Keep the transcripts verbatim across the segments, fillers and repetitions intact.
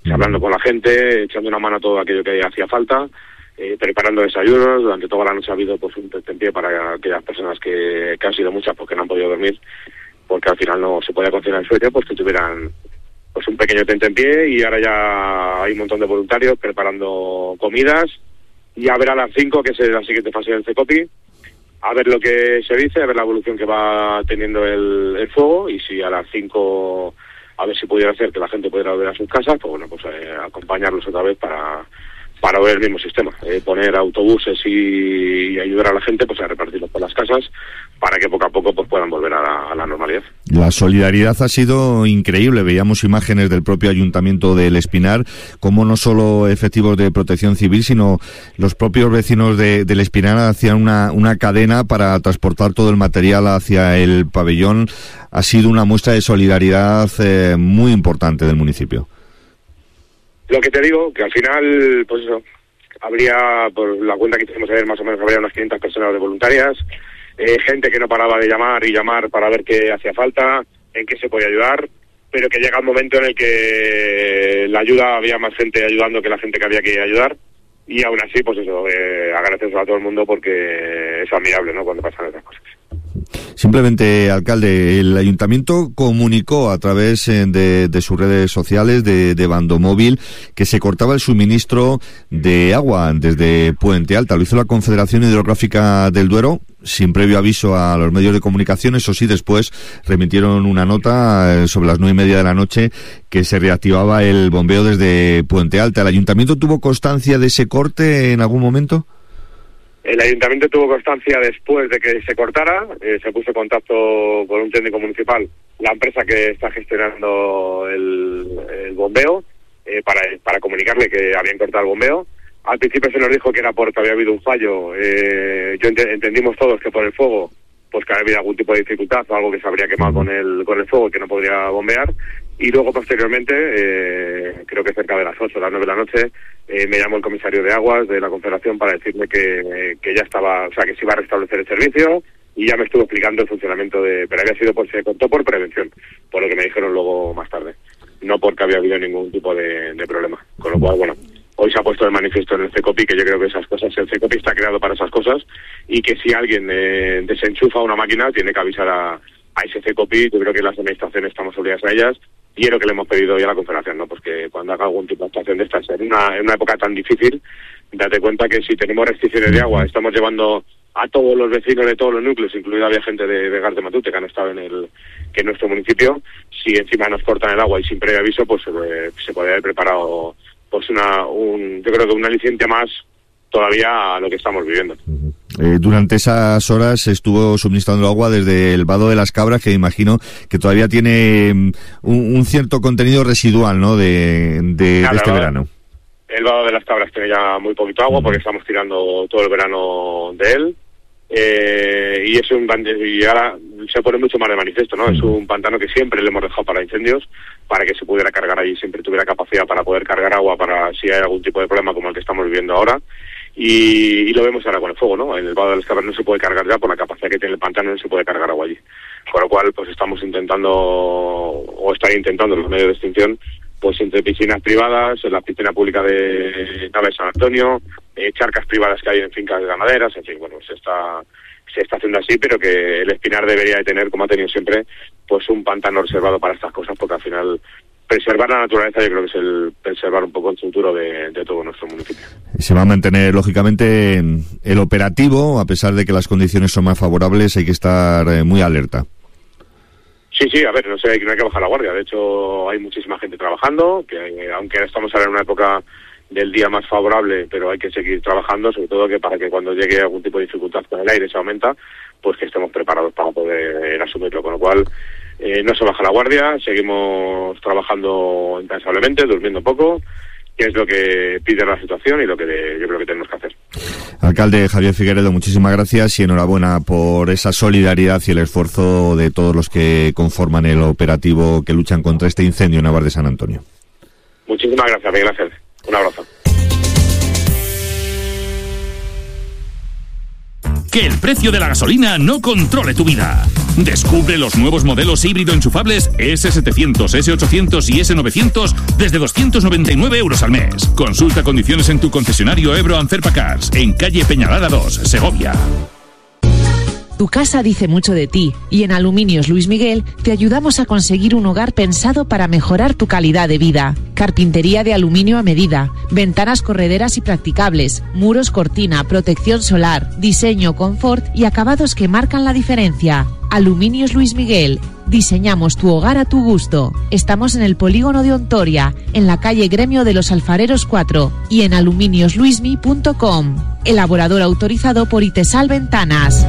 hablando con la gente, echando una mano a todo aquello que hacía falta, eh, preparando desayunos. Durante toda la noche ha habido pues un tentempié para aquellas personas que, que han sido muchas porque no han podido dormir, porque al final no se podía conciliar el sueño, pues que tuvieran pues un pequeño tentempié. Y ahora ya hay un montón de voluntarios preparando comidas, y a ver a las cinco, que es la siguiente fase del CECOPI, a ver lo que se dice, a ver la evolución que va teniendo el, el fuego, y si a las cinco, a ver si pudiera hacer que la gente pudiera volver a sus casas, pues bueno, pues eh, acompañarlos otra vez para para ver el mismo sistema, eh, poner autobuses y, y ayudar a la gente pues a repartirlos por las casas para que poco a poco pues puedan volver a la, a la normalidad. La solidaridad ha sido increíble. Veíamos imágenes del propio Ayuntamiento del Espinar, como no solo efectivos de Protección Civil, sino los propios vecinos de, del Espinar hacían una, una cadena para transportar todo el material hacia el pabellón. Ha sido una muestra de solidaridad eh, muy importante del municipio. Lo que te digo, que al final, pues eso, habría, por la cuenta que hicimos ayer, más o menos habría unas quinientas personas de voluntarias, eh, gente que no paraba de llamar y llamar para ver qué hacía falta, en qué se podía ayudar, pero que llega un momento en el que la ayuda, había más gente ayudando que la gente que había que ayudar, y aún así, pues eso, eh, agradecer a todo el mundo porque es admirable, ¿no?, cuando pasan esas cosas. Simplemente, alcalde, el ayuntamiento comunicó a través de, de sus redes sociales de, de Bandomóvil que se cortaba el suministro de agua desde Puente Alta. Lo hizo la Confederación Hidrográfica del Duero sin previo aviso a los medios de comunicación. Eso sí, después remitieron una nota sobre las nueve y media de la noche que se reactivaba el bombeo desde Puente Alta. ¿El ayuntamiento tuvo constancia de ese corte en algún momento? El ayuntamiento tuvo constancia después de que se cortara, eh, se puso en contacto con un técnico municipal, la empresa que está gestionando el, el bombeo, eh, para, para comunicarle que habían cortado el bombeo. Al principio se nos dijo que era porque había habido un fallo, eh, yo ent- entendimos todos que por el fuego, pues que había habido algún tipo de dificultad o algo que se habría quemado con el, con el fuego y que no podría bombear. Y luego, posteriormente, eh, creo que cerca de las ocho o las nueve de la noche, eh, me llamó el comisario de aguas de la Confederación para decirme que, que ya estaba, o sea, que se iba a restablecer el servicio, y ya me estuvo explicando el funcionamiento de, pero había sido, pues se contó por prevención, por lo que me dijeron luego más tarde, no porque había habido ningún tipo de, de problema. Con lo cual, bueno, hoy se ha puesto de manifiesto en el CECOPI que yo creo que esas cosas, el CECOPI está creado para esas cosas, y que si alguien eh, desenchufa una máquina, tiene que avisar a, a ese CECOPI. Yo creo que las administraciones estamos obligadas a ellas, y es lo que le hemos pedido hoy a la Confederación, ¿no? Pues que cuando haga algún tipo de actuación de estas, en una, en una época tan difícil, date cuenta que si tenemos restricciones de agua, estamos llevando a todos los vecinos de todos los núcleos, incluida había gente de Vegas de Matute que han estado en el que en nuestro municipio, si encima nos cortan el agua y sin previo aviso, pues eh, se podría haber preparado pues una un yo creo que un aliciente más todavía a lo que estamos viviendo. Eh, durante esas horas estuvo suministrando agua desde el Vado de las Cabras, que imagino que todavía tiene um, un, un cierto contenido residual, ¿no?, de, de, Nada, de este ¿verdad? verano. El Vado de las Cabras tiene ya muy poquito agua porque estamos tirando todo el verano de él, eh, y es un y ahora se pone mucho más de manifiesto, ¿no? Es un pantano que siempre le hemos dejado para incendios, para que se pudiera cargar allí, siempre tuviera capacidad para poder cargar agua para si hay algún tipo de problema como el que estamos viviendo ahora. Y, y lo vemos ahora con el fuego, ¿no? En el Vado de las Cabras no se puede cargar ya por la capacidad que tiene el pantano, no se puede cargar agua allí. Con lo cual, pues estamos intentando, o están intentando los medios de extinción, pues entre piscinas privadas, en la piscina pública de Nava de San Antonio, eh, charcas privadas que hay en fincas ganaderas, en fin, bueno, se está se está haciendo así, pero que el Espinar debería de tener, como ha tenido siempre, pues un pantano reservado para estas cosas, porque al final preservar la naturaleza yo creo que es el preservar un poco el futuro de, de todo nuestro municipio. Se va a mantener, lógicamente, el operativo, a pesar de que las condiciones son más favorables, hay que estar eh, muy alerta. Sí, sí, a ver, no sé, no hay que bajar la guardia. De hecho, hay muchísima gente trabajando, que eh, aunque estamos ahora en una época del día más favorable, pero hay que seguir trabajando, sobre todo que para que cuando llegue algún tipo de dificultad con el aire se aumenta, pues que estemos preparados para poder asumirlo. Con lo cual, eh, no se baja la guardia, seguimos trabajando incansablemente, durmiendo poco, que es lo que pide la situación y lo que de, yo creo que tenemos que hacer. Alcalde Javier Figueredo, muchísimas gracias y enhorabuena por esa solidaridad y el esfuerzo de todos los que conforman el operativo que luchan contra este incendio en Navas de San Antonio. Muchísimas gracias, Miguel Ángel. Un abrazo. Que el precio de la gasolina no controle tu vida. Descubre los nuevos modelos híbrido enchufables ese setecientos, ese ochocientos y ese novecientos desde doscientos noventa y nueve euros al mes. Consulta condiciones en tu concesionario Ebro Anferpa Cars, en calle Peñalada dos, Segovia. Tu casa dice mucho de ti y en Aluminios Luis Miguel te ayudamos a conseguir un hogar pensado para mejorar tu calidad de vida. Carpintería de aluminio a medida, ventanas correderas y practicables, muros cortina, protección solar, diseño, confort y acabados que marcan la diferencia. Aluminios Luis Miguel. Diseñamos tu hogar a tu gusto. Estamos en el polígono de Ontoria, en la calle Gremio de los Alfareros cuatro y en aluminios luismi punto com. Elaborador autorizado por Itesal Ventanas.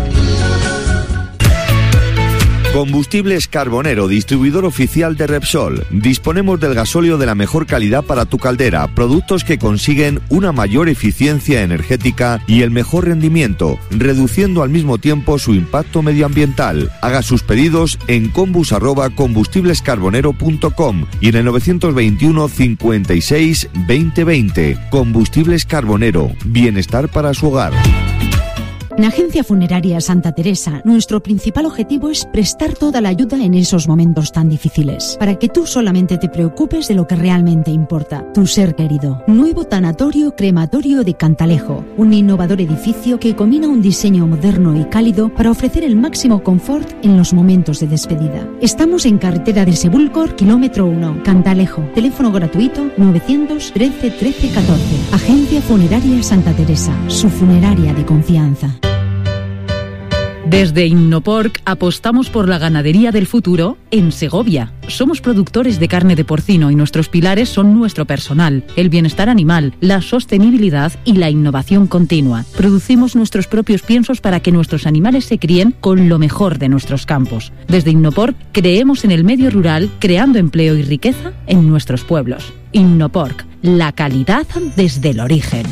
Combustibles Carbonero, distribuidor oficial de Repsol. Disponemos del gasóleo de la mejor calidad para tu caldera, productos que consiguen una mayor eficiencia energética y el mejor rendimiento, reduciendo al mismo tiempo su impacto medioambiental. Haga sus pedidos en combus arroba combustiblescarbonero punto com y en el novecientos veintiuno cincuenta y seis veinte veinte. Combustibles Carbonero, bienestar para su hogar. En Agencia Funeraria Santa Teresa, nuestro principal objetivo es prestar toda la ayuda en esos momentos tan difíciles, para que tú solamente te preocupes de lo que realmente importa, tu ser querido. Nuevo tanatorio crematorio de Cantalejo, un innovador edificio que combina un diseño moderno y cálido para ofrecer el máximo confort en los momentos de despedida. Estamos en carretera de Sebúlcor, kilómetro uno, Cantalejo. Teléfono gratuito novecientos trece trece catorce. Agencia Funeraria Santa Teresa, su funeraria de confianza. Desde Innoporc apostamos por la ganadería del futuro en Segovia. Somos productores de carne de porcino y nuestros pilares son nuestro personal, el bienestar animal, la sostenibilidad y la innovación continua. Producimos nuestros propios piensos para que nuestros animales se críen con lo mejor de nuestros campos. Desde Innoporc creemos en el medio rural, creando empleo y riqueza en nuestros pueblos. Innoporc, la calidad desde el origen.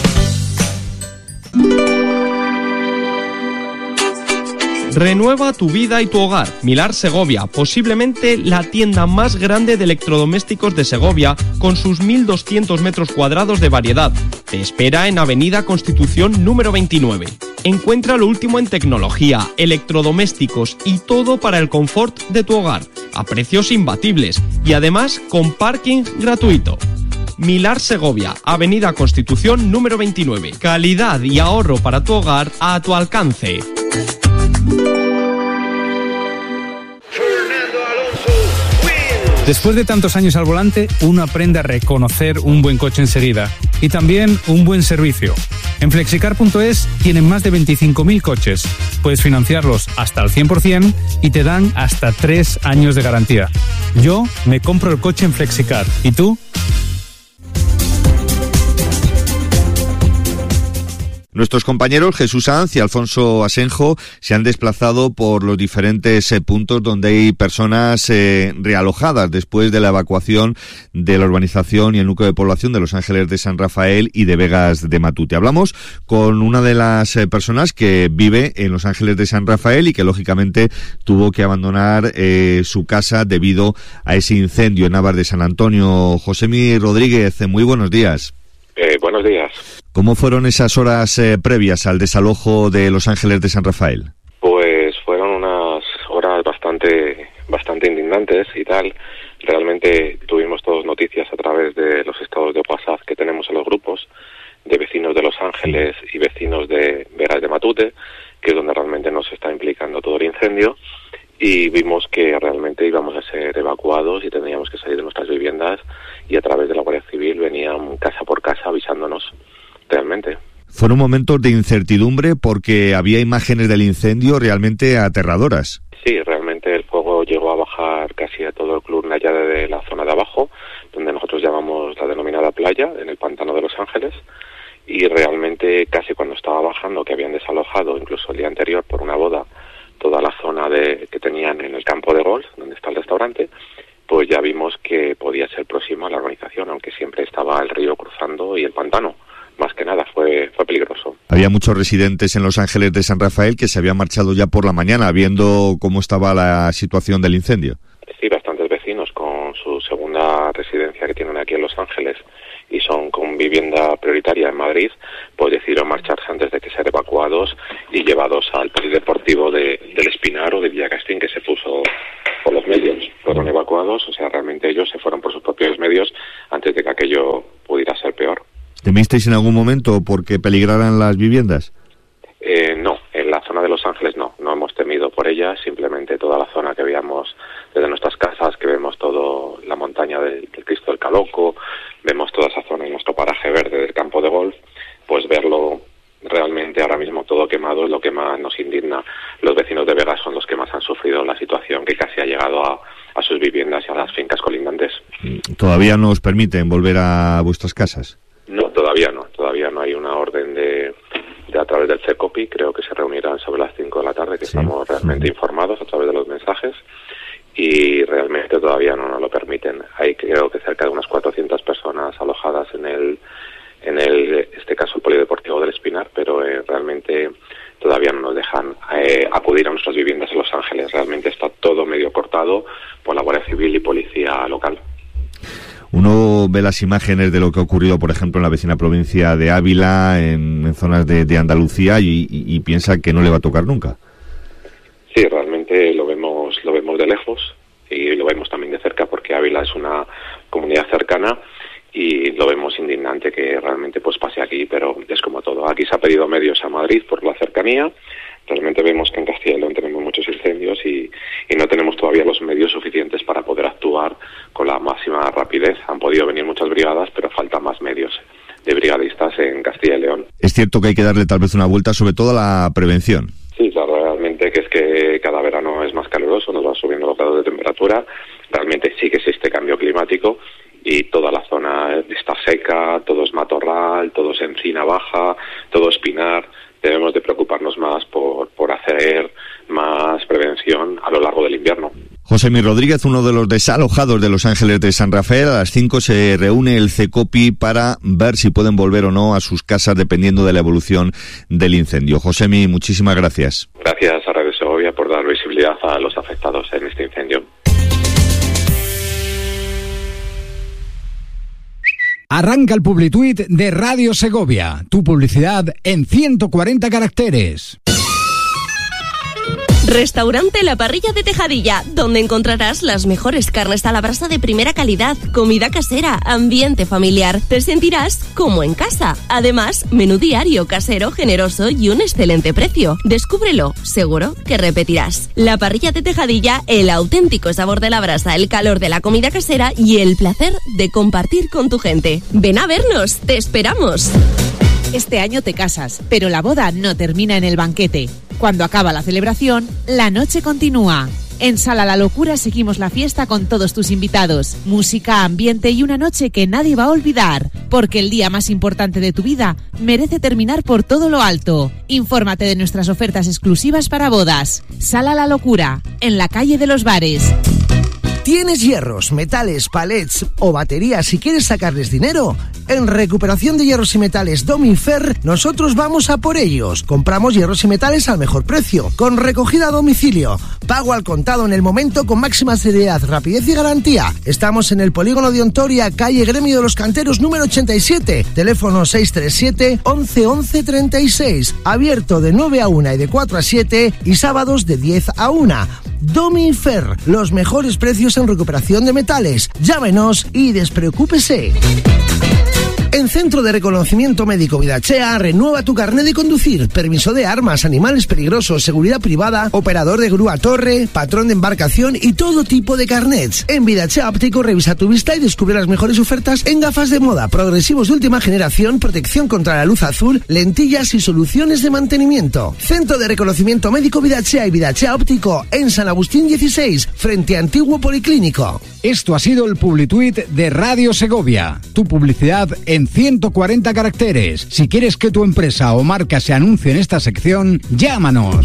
Renueva tu vida y tu hogar. Milar Segovia, posiblemente la tienda más grande de electrodomésticos de Segovia, con sus mil doscientos metros cuadrados de variedad. Te espera en Avenida Constitución número veintinueve. Encuentra lo último en tecnología, electrodomésticos y todo para el confort de tu hogar, a precios imbatibles y además con parking gratuito. Milar Segovia, Avenida Constitución número veintinueve. Calidad y ahorro para tu hogar a tu alcance. Después de tantos años al volante, uno aprende a reconocer un buen coche enseguida y también un buen servicio. En flexicar punto es tienen más de veinticinco mil coches. Puedes financiarlos hasta el cien por ciento y te dan hasta tres años de garantía. Yo me compro el coche en Flexicar. ¿Y tú? Nuestros compañeros Jesús Sanz y Alfonso Asenjo se han desplazado por los diferentes eh, puntos donde hay personas eh, realojadas después de la evacuación de la urbanización y el núcleo de población de Los Ángeles de San Rafael y de Vegas de Matute. Hablamos con una de las eh, personas que vive en Los Ángeles de San Rafael y que lógicamente tuvo que abandonar eh, su casa debido a ese incendio en Navas de San Antonio. Josemi Rodríguez, muy buenos días. Eh, buenos días. ¿Cómo fueron esas horas eh, previas al desalojo de Los Ángeles de San Rafael? Pues fueron unas horas bastante bastante indignantes y tal. Realmente tuvimos todos noticias a través de los estados de WhatsApp que tenemos en los grupos de vecinos de Los Ángeles y vecinos de Vegas de Matute, que es donde realmente nos está implicando todo el incendio, y vimos que realmente íbamos a ser evacuados y tendríamos que salir de nuestras viviendas, y a través de la Guardia Civil venían casa por casa avisándonos realmente. Fueron momentos de incertidumbre porque había imágenes del incendio realmente aterradoras. Sí, realmente el fuego llegó a bajar casi a todo el club Nayade de la zona de abajo, donde nosotros llamamos la denominada playa, en el pantano de Los Ángeles, y realmente casi cuando estaba bajando, que habían desalojado incluso el día anterior por una boda toda la zona de que tenían en el campo de golf, donde está el restaurante, pues ya vimos que podía ser próximo a la urbanización, aunque siempre estaba el río cruzando y el pantano. Más que nada fue fue peligroso. Había muchos residentes en Los Ángeles de San Rafael que se habían marchado ya por la mañana, viendo cómo estaba la situación del incendio. Sí, bastantes vecinos con su segunda residencia que tienen aquí en Los Ángeles Ángeles y son con vivienda prioritaria en Madrid, pues decidieron marcharse antes de que ser evacuados y llevados al polideportivo de, del Espinar o de Villacastín, que se puso por los medios. Fueron evacuados, o sea, realmente ellos se fueron por sus propios medios antes de que aquello pudiera ser peor. ¿Temisteis en algún momento porque peligraran las viviendas? Eh, no, en la zona de Los Ángeles no, no hemos temido por ellas, simplemente toda la zona que veíamos desde nuestras casas, que vemos todo la montaña del, del Cristo del Caloco, vemos toda esa zona en nuestro paraje verde del campo de golf, pues verlo realmente ahora mismo todo quemado es lo que más nos indigna. Los vecinos de Vega son los que más han sufrido la situación, que casi ha llegado a, a sus viviendas y a las fincas colindantes. ¿Todavía no os permiten volver a vuestras casas? No, todavía no, todavía no hay una orden de... de a través del CECOPI, creo que se reunirán sobre las cinco de la tarde, que sí. Estamos realmente informados a través de los mensajes, y realmente todavía no nos lo permiten. Hay creo que cerca de unas cuatrocientas personas alojadas en el, en el este caso el polideportivo del Espinar, pero eh, realmente todavía no nos dejan eh, acudir a nuestras viviendas en Los Ángeles. Realmente está todo medio cortado por la Guardia Civil y policía local. Uno ve las imágenes de lo que ha ocurrido, por ejemplo, en la vecina provincia de Ávila, en, en zonas de, de Andalucía, y, y, y piensa que no le va a tocar nunca. Sí, realmente lo vemos, lo vemos de lejos y lo vemos también de cerca, porque Ávila es una comunidad cercana y lo vemos indignante que realmente pues pase aquí, pero es como todo. Aquí se ha pedido medios a Madrid por la cercanía. Realmente vemos que en Castilla y León tenemos muchos incendios y, y no tenemos todavía los medios suficientes para poder actuar con la máxima rapidez. Han podido venir muchas brigadas, pero faltan más medios de brigadistas en Castilla y León. Es cierto que hay que darle tal vez una vuelta, sobre todo a la prevención. Sí, claro, realmente que es que cada verano es más caluroso, nos va subiendo los grados de temperatura. Realmente sí que existe cambio climático y toda la zona está seca, todo es matorral, todo es encina baja, todo es pinar. Debemos de preocuparnos más por, por hacer más prevención a lo largo del invierno. Josemi Rodríguez, uno de los desalojados de Los Ángeles de San Rafael, a las cinco se reúne el CECOPI para ver si pueden volver o no a sus casas dependiendo de la evolución del incendio. Josemi, muchísimas gracias. Gracias a Radio Segovia por dar visibilidad a los afectados en este incendio. Arranca el Publituit de Radio Segovia, tu publicidad en ciento cuarenta caracteres. Restaurante La Parrilla de Tejadilla, donde encontrarás las mejores carnes a la brasa de primera calidad, comida casera, ambiente familiar. Te sentirás como en casa. Además, menú diario, casero, generoso y un excelente precio. Descúbrelo, seguro que repetirás. La Parrilla de Tejadilla, el auténtico sabor de la brasa, el calor de la comida casera y el placer de compartir con tu gente. Ven a vernos, te esperamos. Este año te casas, pero la boda no termina en el banquete. Cuando acaba la celebración, la noche continúa. En Sala La Locura seguimos la fiesta con todos tus invitados. Música, ambiente y una noche que nadie va a olvidar. Porque el día más importante de tu vida merece terminar por todo lo alto. Infórmate de nuestras ofertas exclusivas para bodas. Sala La Locura, en la calle de los Bares. ¿Tienes hierros, metales, palets o baterías y quieres sacarles dinero? En Recuperación de Hierros y Metales Domifer, nosotros vamos a por ellos. Compramos hierros y metales al mejor precio, con recogida a domicilio, pago al contado en el momento con máxima seriedad, rapidez y garantía. Estamos en el Polígono de Ontoria, calle Gremio de los Canteros número ochenta y siete, teléfono seis tres siete, once, once, treinta y seis, abierto de nueve a una y de cuatro a siete y sábados de diez a una. Domifer, los mejores precios en recuperación de metales. Llámenos y despreocúpese. En Centro de Reconocimiento Médico Vidachea, renueva tu carnet de conducir, permiso de armas, animales peligrosos, seguridad privada, operador de grúa torre, patrón de embarcación y todo tipo de carnets. En Vidachea Óptico revisa tu vista y descubre las mejores ofertas en gafas de moda, progresivos de última generación, protección contra la luz azul, lentillas y soluciones de mantenimiento. Centro de Reconocimiento Médico Vidachea y Vidachea Óptico en San Agustín dieciséis, frente a Antiguo Policlínico. Esto ha sido el Publituit de Radio Segovia, tu publicidad en ciento cuarenta caracteres. Si quieres que tu empresa o marca se anuncie en esta sección, llámanos.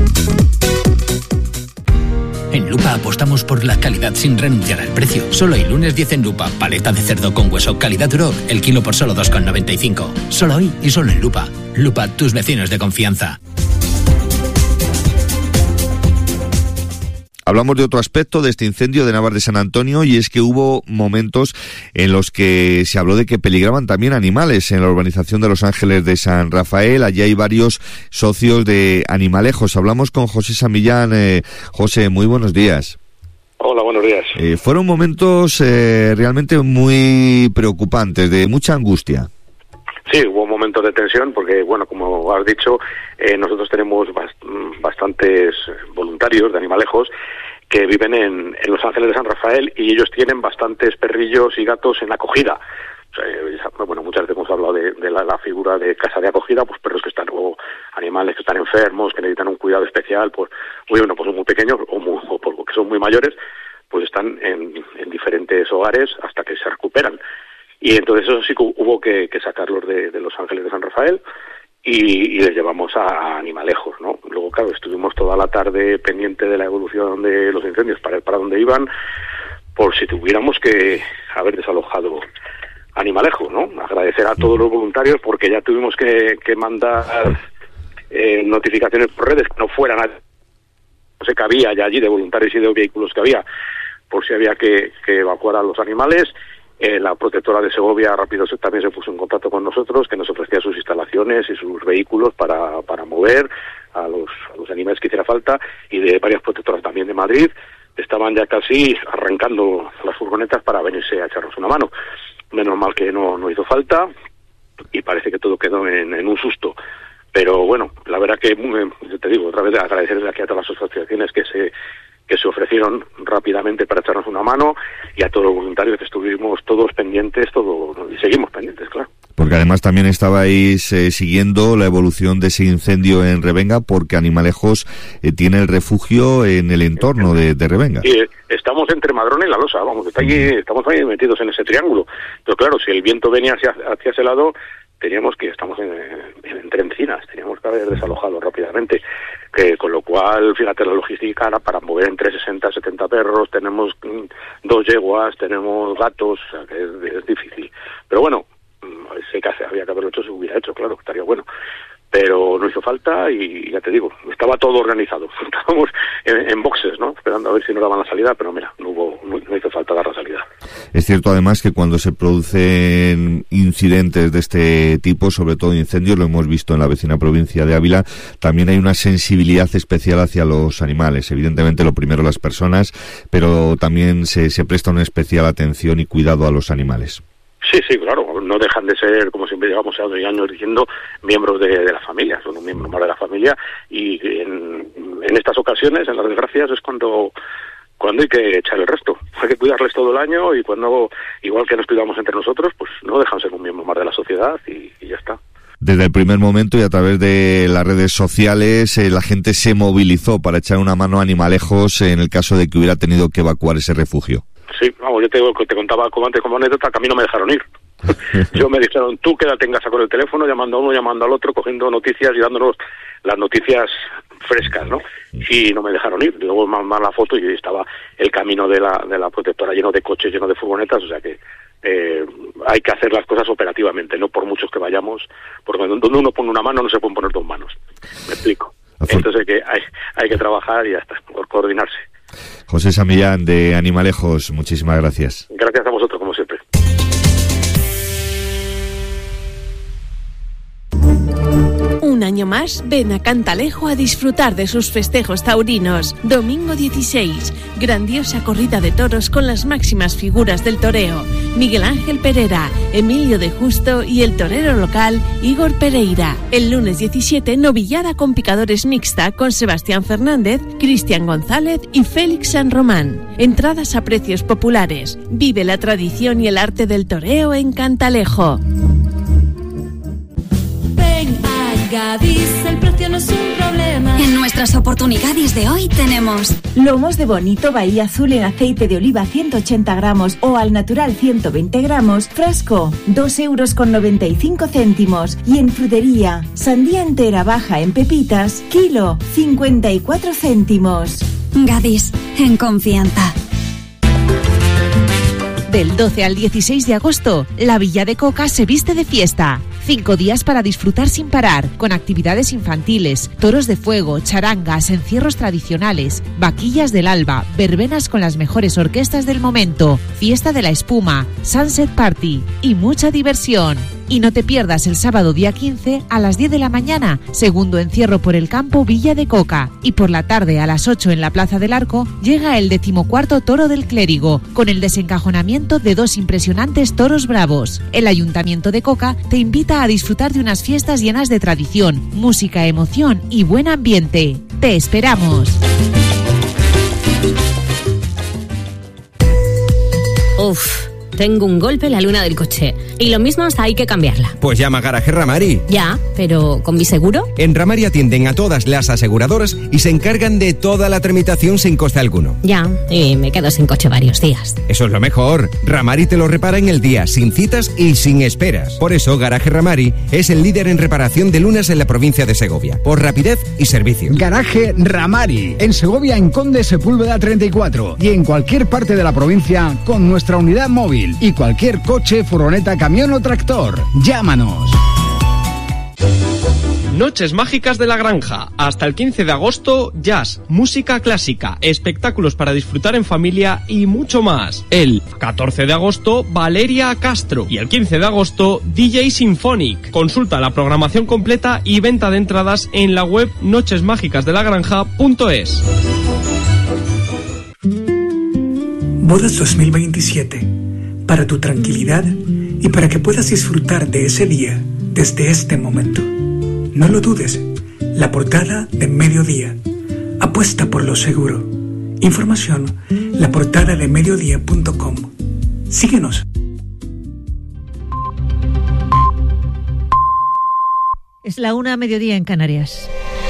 En Lupa apostamos por la calidad sin renunciar al precio. Solo hoy, lunes diez en Lupa, paleta de cerdo con hueso calidad Duroc, el kilo por solo dos con noventa y cinco. Solo hoy y solo en Lupa. Lupa, tus vecinos de confianza. hablamos de otro aspecto de este incendio de Navas de San Antonio, y es que hubo momentos en los que se habló de que peligraban también animales en la urbanización de Los Ángeles de San Rafael. Allí hay varios socios de Animalejos. Hablamos con José Samillán. Eh, José, muy buenos días. Hola, buenos días. Eh, fueron momentos eh, realmente muy preocupantes, de mucha angustia. Sí, hubo momentos de tensión porque, bueno, como has dicho, eh, nosotros tenemos bast- bastantes voluntarios de Animalejos que viven en, en Los Ángeles de San Rafael, y ellos tienen bastantes perrillos y gatos en acogida. O sea, eh, bueno, muchas veces hemos hablado de, de la, la figura de casa de acogida, pues perros que están, o animales que están enfermos, que necesitan un cuidado especial, pues, bueno, pues son muy pequeños o, muy, o porque son muy mayores, pues están en, en diferentes hogares hasta que se recuperan. Y entonces eso sí que hubo que, que sacarlos de, de Los Ángeles de San Rafael y, y les llevamos a Animalejos, ¿no? Luego, claro, estuvimos toda la tarde pendiente de la evolución de los incendios para ver para dónde iban, por si tuviéramos que haber desalojado Animalejos, ¿no? Agradecer a todos los voluntarios porque ya tuvimos que, que mandar eh, notificaciones por redes que no fueran a... no sé qué había ya allí de voluntarios y de vehículos que había, por si había que, que evacuar a los animales. Eh, la protectora de Segovia rápido también se puso en contacto con nosotros, que nos ofrecía sus instalaciones y sus vehículos para, para mover a los, a los animales que hiciera falta, y de varias protectoras también de Madrid estaban ya casi arrancando las furgonetas para venirse a echarnos una mano. Menos mal que no, no hizo falta y parece que todo quedó en, en un susto. Pero bueno, la verdad que, yo te digo, otra vez agradecer desde aquí a todas las asociaciones que se que se ofrecieron rápidamente para echarnos una mano, y a todos los voluntarios que estuvimos todos pendientes, todo, y seguimos pendientes, claro. Porque además también estabais eh, siguiendo la evolución de ese incendio en Revenga, porque Animalejos eh, tiene el refugio en el entorno de, de Revenga. Sí, estamos entre Madrona y La Losa, vamos, está allí, estamos ahí metidos en ese triángulo. Pero claro, si el viento venía hacia, hacia ese lado, teníamos que, estamos en, en, entre encinas, teníamos que haber desalojado rápidamente, que con lo cual, fíjate, la logística era para mover entre sesenta, setenta perros, tenemos mm, dos yeguas, tenemos gatos, o sea que es, es difícil. Pero bueno, sé que había que haberlo hecho, se hubiera hecho, claro, estaría bueno. Pero no hizo falta y ya te digo, estaba todo organizado. Estábamos en, en boxes, ¿no? Esperando a ver si nos daban la salida, pero mira, no hubo, no, no hizo falta dar la salida. Es cierto además que cuando se producen incidentes de este tipo, sobre todo incendios, lo hemos visto en la vecina provincia de Ávila, también hay una sensibilidad especial hacia los animales. Evidentemente lo primero las personas, pero también se, se presta una especial atención y cuidado a los animales. Sí, sí, claro, no dejan de ser, como siempre llevamos años diciendo, miembros de, de la familia, son un miembro más de la familia, y en, en estas ocasiones, en las desgracias, es cuando cuando hay que echar el resto. Hay que cuidarles todo el año, y cuando, igual que nos cuidamos entre nosotros, pues no dejan ser un miembro más de la sociedad y, y ya está. Desde el primer momento y a través de las redes sociales, eh, la gente se movilizó para echar una mano a Animalejos en el caso de que hubiera tenido que evacuar ese refugio. Sí, vamos, yo te, te contaba como antes como anécdota que a mí no me dejaron ir. Yo me dijeron, tú quédate en casa con el teléfono, llamando a uno, llamando al otro, cogiendo noticias y dándonos las noticias frescas, ¿no? Y no me dejaron ir. Luego mandar la foto y estaba el camino de la, de la protectora lleno de coches, lleno de furgonetas, o sea que eh, hay que hacer las cosas operativamente, no por muchos que vayamos, porque donde uno pone una mano no se pueden poner dos manos. Me explico. Entonces hay que, hay, hay que trabajar y ya está, por coordinarse. José Samillán, de Animalejos, muchísimas gracias. Gracias a vosotros, como siempre. Un año más, ven a Cantalejo a disfrutar de sus festejos taurinos. Domingo dieciséis, grandiosa corrida de toros con las máximas figuras del toreo. Miguel Ángel Pereira, Emilio de Justo y el torero local Igor Pereira. El lunes diecisiete, novillada con picadores mixta con Sebastián Fernández, Cristian González y Félix San Román. Entradas a precios populares. Vive la tradición y el arte del toreo en Cantalejo. Ven a Gadis, el precio no es un problema. En nuestras oportunidades de hoy tenemos lomos de bonito Bahía Azul en aceite de oliva ciento ochenta gramos o al natural ciento veinte gramos, frasco, dos euros con noventa y cinco céntimos. Y en frutería, sandía entera baja en pepitas, kilo, cincuenta y cuatro céntimos. Gadis, en confianza. Del doce al dieciséis de agosto, la Villa de Coca se viste de fiesta. Cinco días para disfrutar sin parar, con actividades infantiles, toros de fuego, charangas, encierros tradicionales, vaquillas del alba, verbenas con las mejores orquestas del momento, fiesta de la espuma, sunset party y mucha diversión. Y no te pierdas el sábado día quince a las diez de la mañana, segundo encierro por el campo Villa de Coca. Y por la tarde a las ocho en la Plaza del Arco llega el decimocuarto Toro del Clérigo, con el desencajonamiento de dos impresionantes toros bravos. El Ayuntamiento de Coca te invita a disfrutar de unas fiestas llenas de tradición, música, emoción y buen ambiente. ¡Te esperamos! Uf, tengo un golpe en la luna del coche. Y lo mismo hasta hay que cambiarla. Pues llama a Garaje Ramari. Ya, pero ¿con mi seguro? En Ramari atienden a todas las aseguradoras y se encargan de toda la tramitación sin coste alguno. Ya, y me quedo sin coche varios días. Eso es lo mejor. Ramari te lo repara en el día, sin citas y sin esperas. Por eso Garaje Ramari es el líder en reparación de lunas en la provincia de Segovia, por rapidez y servicio. Garaje Ramari, en Segovia, en Conde Sepúlveda treinta y cuatro y en cualquier parte de la provincia con nuestra unidad móvil y cualquier coche, furgoneta, camión o tractor. Llámanos. Noches mágicas de la granja. Hasta el quince de agosto, jazz, música clásica, espectáculos para disfrutar en familia y mucho más. El catorce de agosto, Valeria Castro. Y el quince de agosto, D J Symphonic. Consulta la programación completa y venta de entradas en la web noches mágicas de la granja punto es. Bodas dos mil veintisiete. Para tu tranquilidad y para que puedas disfrutar de ese día desde este momento. No lo dudes, la portada de Mediodía. Apuesta por lo seguro. Información, la portada de mediodía punto com. Síguenos. Es la una, mediodía en Canarias.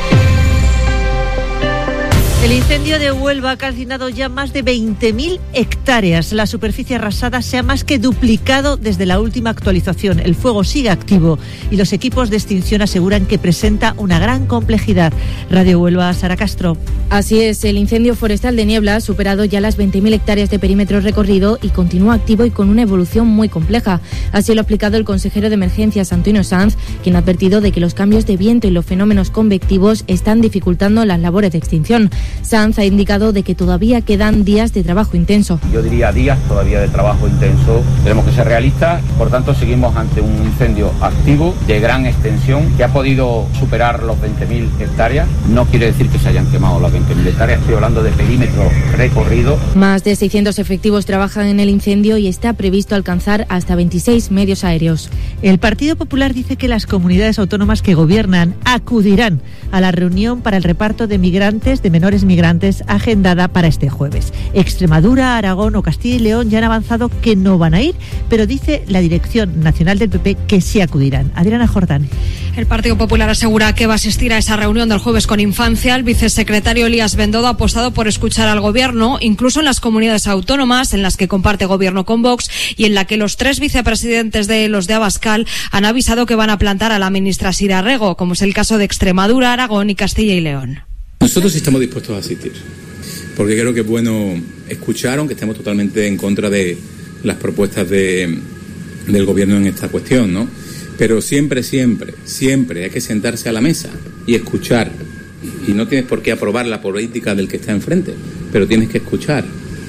El incendio de Huelva ha calcinado ya más de veinte mil hectáreas. La superficie arrasada se ha más que duplicado desde la última actualización. El fuego sigue activo y los equipos de extinción aseguran que presenta una gran complejidad. Radio Huelva, Sara Castro. Así es, el incendio forestal de Niebla ha superado ya las veinte mil hectáreas de perímetro recorrido y continúa activo y con una evolución muy compleja. Así lo ha explicado el consejero de Emergencias, Antonio Sanz, quien ha advertido de que los cambios de viento y los fenómenos convectivos están dificultando las labores de extinción. Sanz ha indicado de que todavía quedan días de trabajo intenso. Yo diría días todavía de trabajo intenso. Tenemos que ser realistas, por tanto seguimos ante un incendio activo de gran extensión que ha podido superar los veinte mil hectáreas. No quiere decir que se hayan quemado las veinte mil hectáreas, estoy hablando de perímetro recorrido. Más de seiscientos efectivos trabajan en el incendio y está previsto alcanzar hasta veintiséis medios aéreos. El Partido Popular dice que las comunidades autónomas que gobiernan acudirán a la reunión para el reparto de migrantes, de menores migrantes, agendada para este jueves. Extremadura, Aragón o Castilla y León ya han avanzado que no van a ir, pero dice la Dirección Nacional del P P que sí acudirán. Adriana Jordán. El Partido Popular asegura que va a asistir a esa reunión del jueves con Infancia. El vicesecretario Elías Bendodo ha apostado por escuchar al Gobierno, incluso en las comunidades autónomas en las que comparte Gobierno con Vox y en la que los tres vicepresidentes de los de Abascal han avisado que van a plantar a la ministra Sira Rego, como es el caso de Extremadura, Aragón y Castilla y León. Nosotros estamos dispuestos a asistir, porque creo que es bueno escuchar, aunque estemos totalmente en contra de las propuestas de, del Gobierno en esta cuestión, ¿no? Pero siempre, siempre, siempre hay que sentarse a la mesa y escuchar. Y no tienes por qué aprobar la política del que está enfrente, pero tienes que escuchar.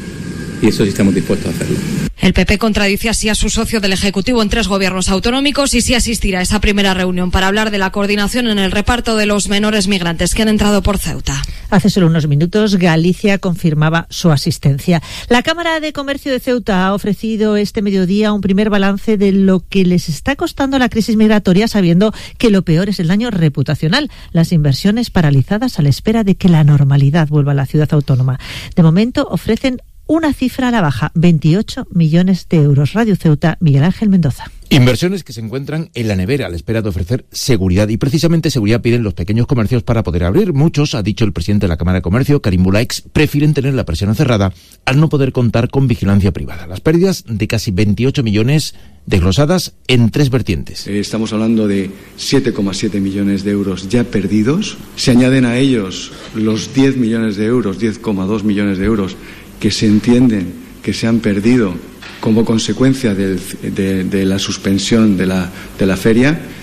Y eso sí estamos dispuestos a hacerlo. El P P contradice así a su socio del Ejecutivo en tres gobiernos autonómicos y sí asistirá a esa primera reunión para hablar de la coordinación en el reparto de los menores migrantes que han entrado por Ceuta. Hace solo unos minutos Galicia confirmaba su asistencia. La Cámara de Comercio de Ceuta ha ofrecido este mediodía un primer balance de lo que les está costando la crisis migratoria, sabiendo que lo peor es el daño reputacional, las inversiones paralizadas a la espera de que la normalidad vuelva a la ciudad autónoma. De momento ofrecen una cifra a la baja, veintiocho millones de euros. Radio Ceuta, Miguel Ángel Mendoza. Inversiones que se encuentran en la nevera a la espera de ofrecer seguridad, y precisamente seguridad piden los pequeños comercios para poder abrir. Muchos, ha dicho el presidente de la Cámara de Comercio, Karim Bulaix, prefieren tener la persiana cerrada al no poder contar con vigilancia privada. Las pérdidas de casi veintiocho millones desglosadas en tres vertientes. Estamos hablando de siete coma siete millones de euros ya perdidos. Se añaden a ellos los diez millones de euros, diez coma dos millones de euros que se entienden que se han perdido como consecuencia del, de, de la suspensión de la, de la feria,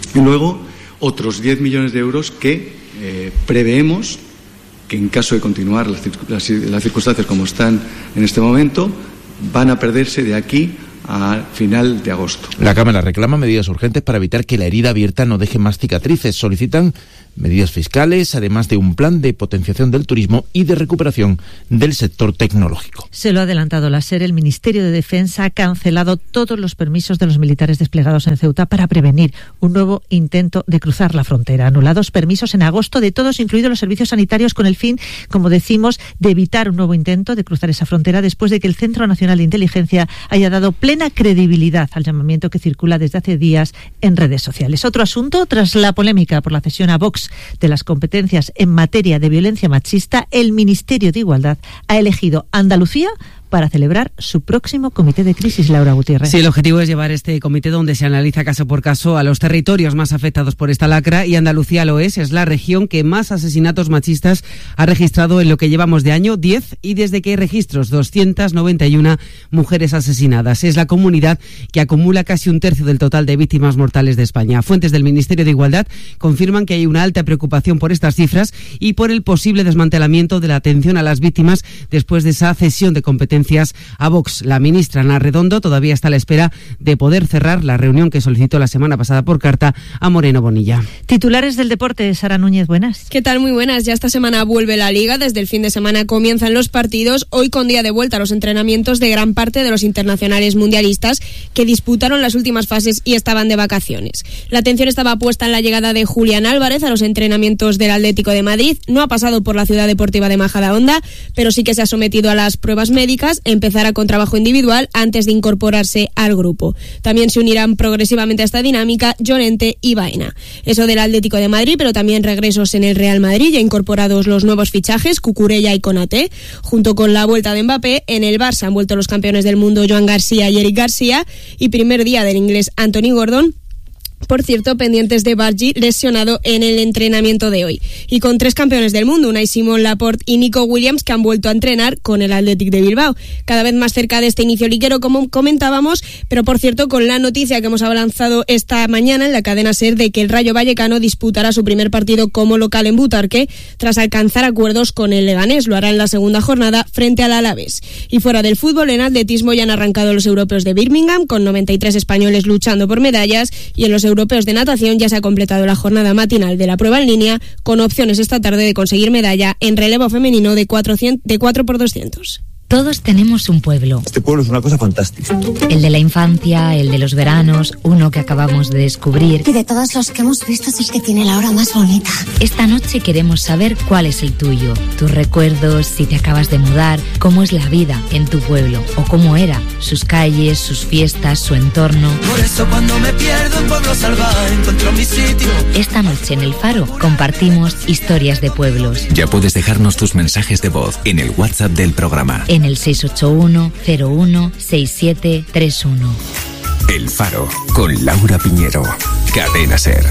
Y luego otros diez millones de euros que eh, preveemos que en caso de continuar las, las, las circunstancias como están en este momento, van a perderse de aquí a final de agosto. La Cámara reclama medidas urgentes para evitar que la herida abierta no deje más cicatrices. Solicitan medidas fiscales, además de un plan de potenciación del turismo y de recuperación del sector tecnológico. Se lo ha adelantado la SER. El Ministerio de Defensa ha cancelado todos los permisos de los militares desplegados en Ceuta para prevenir un nuevo intento de cruzar la frontera. Anulados permisos en agosto de todos, incluidos los servicios sanitarios, con el fin, como decimos, de evitar un nuevo intento de cruzar esa frontera después de que el Centro Nacional de Inteligencia haya dado plena credibilidad al llamamiento que circula desde hace días en redes sociales. Otro asunto, tras la polémica por la cesión a Vox de las competencias en materia de violencia machista, el Ministerio de Igualdad ha elegido Andalucía para celebrar su próximo comité de crisis, Laura Gutiérrez. Sí, el objetivo es llevar este comité donde se analiza caso por caso a los territorios más afectados por esta lacra, y Andalucía lo es, es la región que más asesinatos machistas ha registrado en lo que llevamos de año, diez, y desde que hay registros, doscientas noventa y una mujeres asesinadas. Es la comunidad que acumula casi un tercio del total de víctimas mortales de España. Fuentes del Ministerio de Igualdad confirman que hay una alta preocupación por estas cifras y por el posible desmantelamiento de la atención a las víctimas después de esa cesión de competencias a Vox. La ministra Ana Redondo todavía está a la espera de poder cerrar la reunión que solicitó la semana pasada por carta a Moreno Bonilla. Titulares del deporte, Sara Núñez, buenas. ¿Qué tal? Muy buenas. Ya esta semana vuelve la Liga. Desde el fin de semana comienzan los partidos. Hoy con día de vuelta a los entrenamientos de gran parte de los internacionales mundialistas que disputaron las últimas fases y estaban de vacaciones. La atención estaba puesta en la llegada de Julián Álvarez a los entrenamientos del Atlético de Madrid. No ha pasado por la Ciudad Deportiva de Majadahonda, pero sí que se ha sometido a las pruebas médicas. Empezará con trabajo individual antes de incorporarse al grupo. También se unirán progresivamente a esta dinámica Llorente y Baena. Eso del Atlético de Madrid, pero también regresos en el Real Madrid, ya incorporados los nuevos fichajes, Cucurella y Konaté, junto con la vuelta de Mbappé. En el Barça han vuelto los campeones del mundo Joan García y Eric García, y primer día del inglés Anthony Gordon. Por cierto, pendientes de Bargi, lesionado en el entrenamiento de hoy. Y con tres campeones del mundo, Unai Simón, Laporte y Nico Williams, que han vuelto a entrenar con el Athletic de Bilbao. Cada vez más cerca de este inicio liguero, como comentábamos, pero por cierto, con la noticia que hemos avanzado esta mañana en la cadena SER de que el Rayo Vallecano disputará su primer partido como local en Butarque, tras alcanzar acuerdos con el Leganés. Lo hará en la segunda jornada frente al Alavés. Y fuera del fútbol, en atletismo ya han arrancado los europeos de Birmingham, con noventa y tres españoles luchando por medallas, y en los europeos de natación ya se ha completado la jornada matinal de la prueba en línea, con opciones esta tarde de conseguir medalla en relevo femenino de cuatro por doscientos. Todos tenemos un pueblo. Este pueblo es una cosa fantástica. El de la infancia, el de los veranos, uno que acabamos de descubrir. Y de todos los que hemos visto es el que tiene la hora más bonita. Esta noche queremos saber cuál es el tuyo. Tus recuerdos, si te acabas de mudar, cómo es la vida en tu pueblo o cómo era, sus calles, sus fiestas, su entorno. Por eso cuando me pierdo en Pueblo Salvaje encuentro mi sitio. Esta noche en El Faro compartimos historias de pueblos. Ya puedes dejarnos tus mensajes de voz en el WhatsApp del programa. En el seis ocho uno cero uno seis siete tres uno. El Faro, con Laura Piñero. Cadena SER.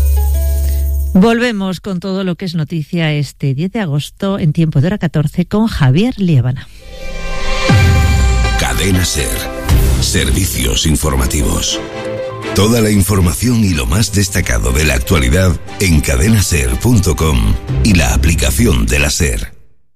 Volvemos con todo lo que es noticia este diez de agosto en tiempo de hora catorce con Javier Liébana. Cadena SER. Servicios informativos. Toda la información y lo más destacado de la actualidad en cadena ser punto com y la aplicación de la SER.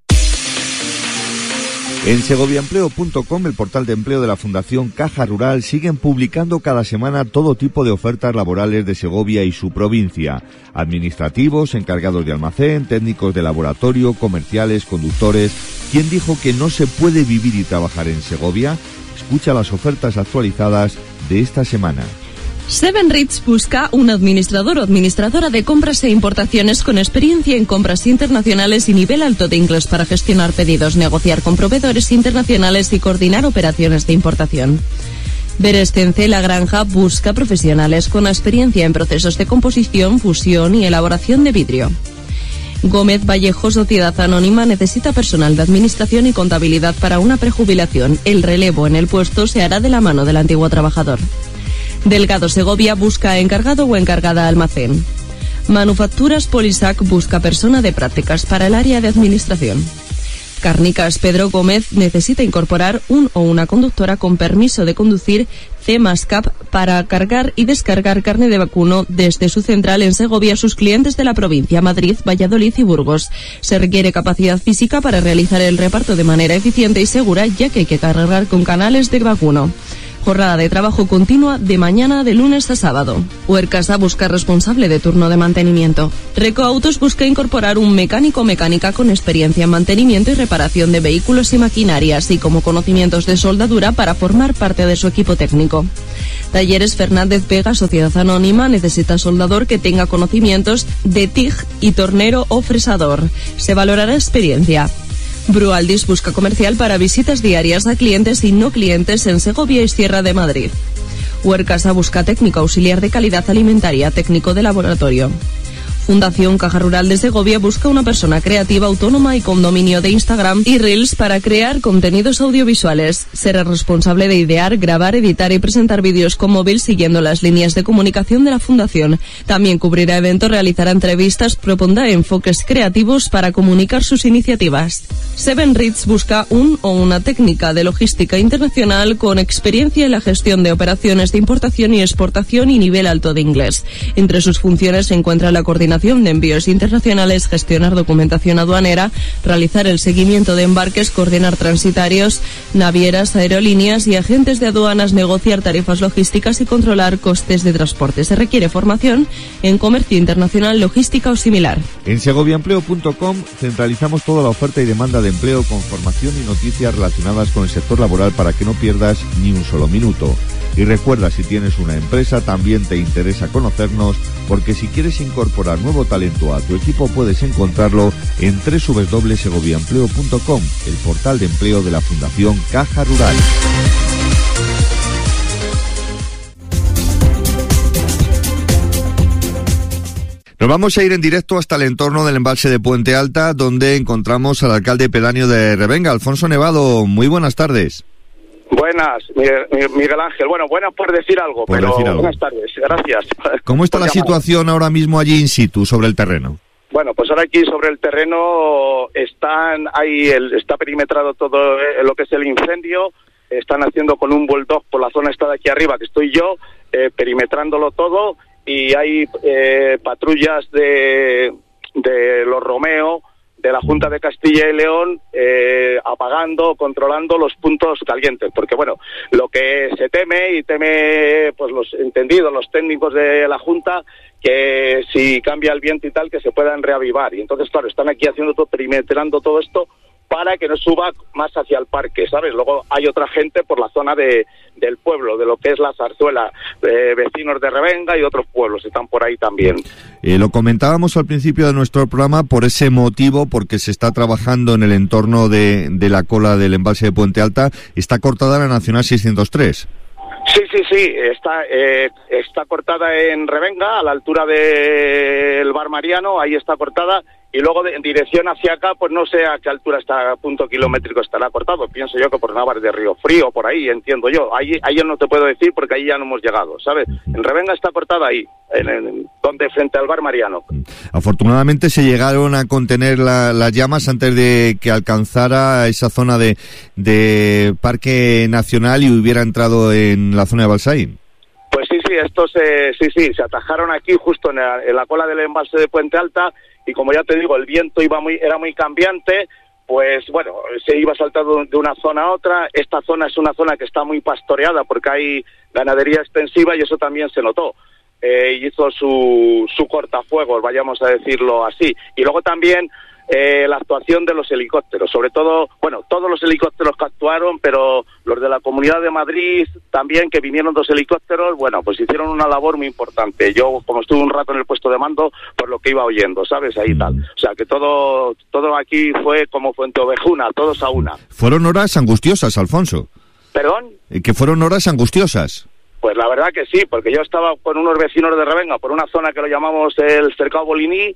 En segoviaempleo punto com, el portal de empleo de la Fundación Caja Rural, siguen publicando cada semana todo tipo de ofertas laborales de Segovia y su provincia. Administrativos, encargados de almacén, técnicos de laboratorio, comerciales, conductores. ¿Quién dijo que no se puede vivir y trabajar en Segovia? Escucha las ofertas actualizadas de esta semana. Seven Ritz busca un administrador o administradora de compras e importaciones con experiencia en compras internacionales y nivel alto de inglés para gestionar pedidos, negociar con proveedores internacionales y coordinar operaciones de importación. Berescence La Granja busca profesionales con experiencia en procesos de composición, fusión y elaboración de vidrio. Gómez Vallejo Sociedad Anónima necesita personal de administración y contabilidad para una prejubilación. El relevo en el puesto se hará de la mano del antiguo trabajador. Delgado Segovia busca encargado o encargada almacén. Manufacturas Polisac busca persona de prácticas para el área de administración. Cárnicas. Pedro Gómez necesita incorporar un o una conductora con permiso de conducir C más C A P para cargar y descargar carne de vacuno desde su central en Segovia a sus clientes de la provincia, Madrid, Valladolid y Burgos. Se requiere capacidad física para realizar el reparto de manera eficiente y segura, ya que hay que cargar con canales de vacuno. Jornada de trabajo continua de mañana de lunes a sábado. Huercasa busca responsable de turno de mantenimiento. Reco Autos busca incorporar un mecánico o mecánica con experiencia en mantenimiento y reparación de vehículos y maquinaria, así como conocimientos de soldadura para formar parte de su equipo técnico. Talleres Fernández Vega, Sociedad Anónima, necesita soldador que tenga conocimientos de T I G y tornero o fresador. Se valorará experiencia. Brualdis busca comercial para visitas diarias a clientes y no clientes en Segovia y Sierra de Madrid. Huercasa busca técnico auxiliar de calidad alimentaria, técnico de laboratorio. Fundación Caja Rural de Segovia busca una persona creativa, autónoma y con dominio de Instagram y Reels para crear contenidos audiovisuales. Será responsable de idear, grabar, editar y presentar vídeos con móvil siguiendo las líneas de comunicación de la Fundación. También cubrirá eventos, realizará entrevistas, propondrá enfoques creativos para comunicar sus iniciativas. Seven Ritz busca un o una técnica de logística internacional con experiencia en la gestión de operaciones de importación y exportación y nivel alto de inglés. Entre sus funciones se encuentra la coordinación de envíos internacionales, gestionar documentación aduanera, realizar el seguimiento de embarques, coordinar transitarios, navieras, aerolíneas y agentes de aduanas, negociar tarifas logísticas y controlar costes de transporte. Se requiere formación en comercio internacional, logística o similar. En segovia empleo punto com centralizamos toda la oferta y demanda de empleo con formación y noticias relacionadas con el sector laboral para que no pierdas ni un solo minuto. Y recuerda, si tienes una empresa, también te interesa conocernos, porque si quieres incorporar nuevo talento a tu equipo, puedes encontrarlo en doble u doble u doble u punto segovia empleo punto com, el portal de empleo de la Fundación Caja Rural. Nos vamos a ir en directo hasta el entorno del embalse de Puente Alta, donde encontramos al alcalde pedáneo de Revenga, Alfonso Nevado. Muy buenas tardes. Buenas, Miguel, Miguel Ángel. Bueno, buenas por decir algo, por pero decir algo. Buenas tardes, gracias. ¿Cómo está la llamar. situación ahora mismo allí in situ, sobre el terreno? Bueno, pues ahora aquí sobre el terreno están ahí el, está perimetrado todo lo que es el incendio. Están haciendo con un bulldog por la zona esta de aquí arriba, que estoy yo, eh, perimetrándolo todo, y hay eh, patrullas de, de los Romeo, de la Junta de Castilla y León, eh, apagando, controlando los puntos calientes, porque bueno, lo que se teme, y teme pues los entendidos, los técnicos de la Junta, que si cambia el viento y tal, que se puedan reavivar, y entonces claro, están aquí haciendo todo, perimetrando todo esto, para que no suba más hacia el parque, ¿sabes? Luego hay otra gente por la zona de del pueblo, de lo que es la Zarzuela, eh, vecinos de Revenga y otros pueblos están por ahí también. Eh, lo comentábamos al principio de nuestro programa por ese motivo, porque se está trabajando en el entorno de, de la cola del embalse de Puente Alta. Está cortada la Nacional seiscientos tres. Sí, sí, sí, está eh, está cortada en Revenga, a la altura del Bar Mariano, ahí está cortada, y luego de, en dirección hacia acá, pues no sé a qué altura está, a punto kilométrico estará cortado, pienso yo que por Navarre de Río Frío, por ahí, entiendo yo, ahí, ahí yo no te puedo decir porque ahí ya no hemos llegado, ¿sabes? En Revenga está cortada ahí, en, en, donde frente al Bar Mariano. Afortunadamente se llegaron a contener la, las llamas antes de que alcanzara esa zona de, de Parque Nacional y hubiera entrado en la zona de Balsaín. Pues sí, sí, estos se, sí, sí, se atajaron aquí justo en la, en la cola del embalse de Puente Alta, y como ya te digo, el viento iba muy, era muy cambiante, pues bueno, se iba saltando de una zona a otra. Esta zona es una zona que está muy pastoreada porque hay ganadería extensiva y eso también se notó. Eh, hizo su, su cortafuegos, vayamos a decirlo así. Y luego también eh, la actuación de los helicópteros, sobre todo, bueno, todos los helicópteros que actuaron, pero los de la Comunidad de Madrid también, que vinieron dos helicópteros, bueno, pues hicieron una labor muy importante. Yo, como estuve un rato en el puesto de mando, por lo que iba oyendo, ¿sabes? Ahí tal. O sea, que todo, todo aquí fue como Fuenteovejuna, todos a una. Fueron horas angustiosas, Alfonso. ¿Perdón? Que fueron horas angustiosas. Pues la verdad que sí, porque yo estaba con unos vecinos de Revenga por una zona que lo llamamos el Cercado Boliní,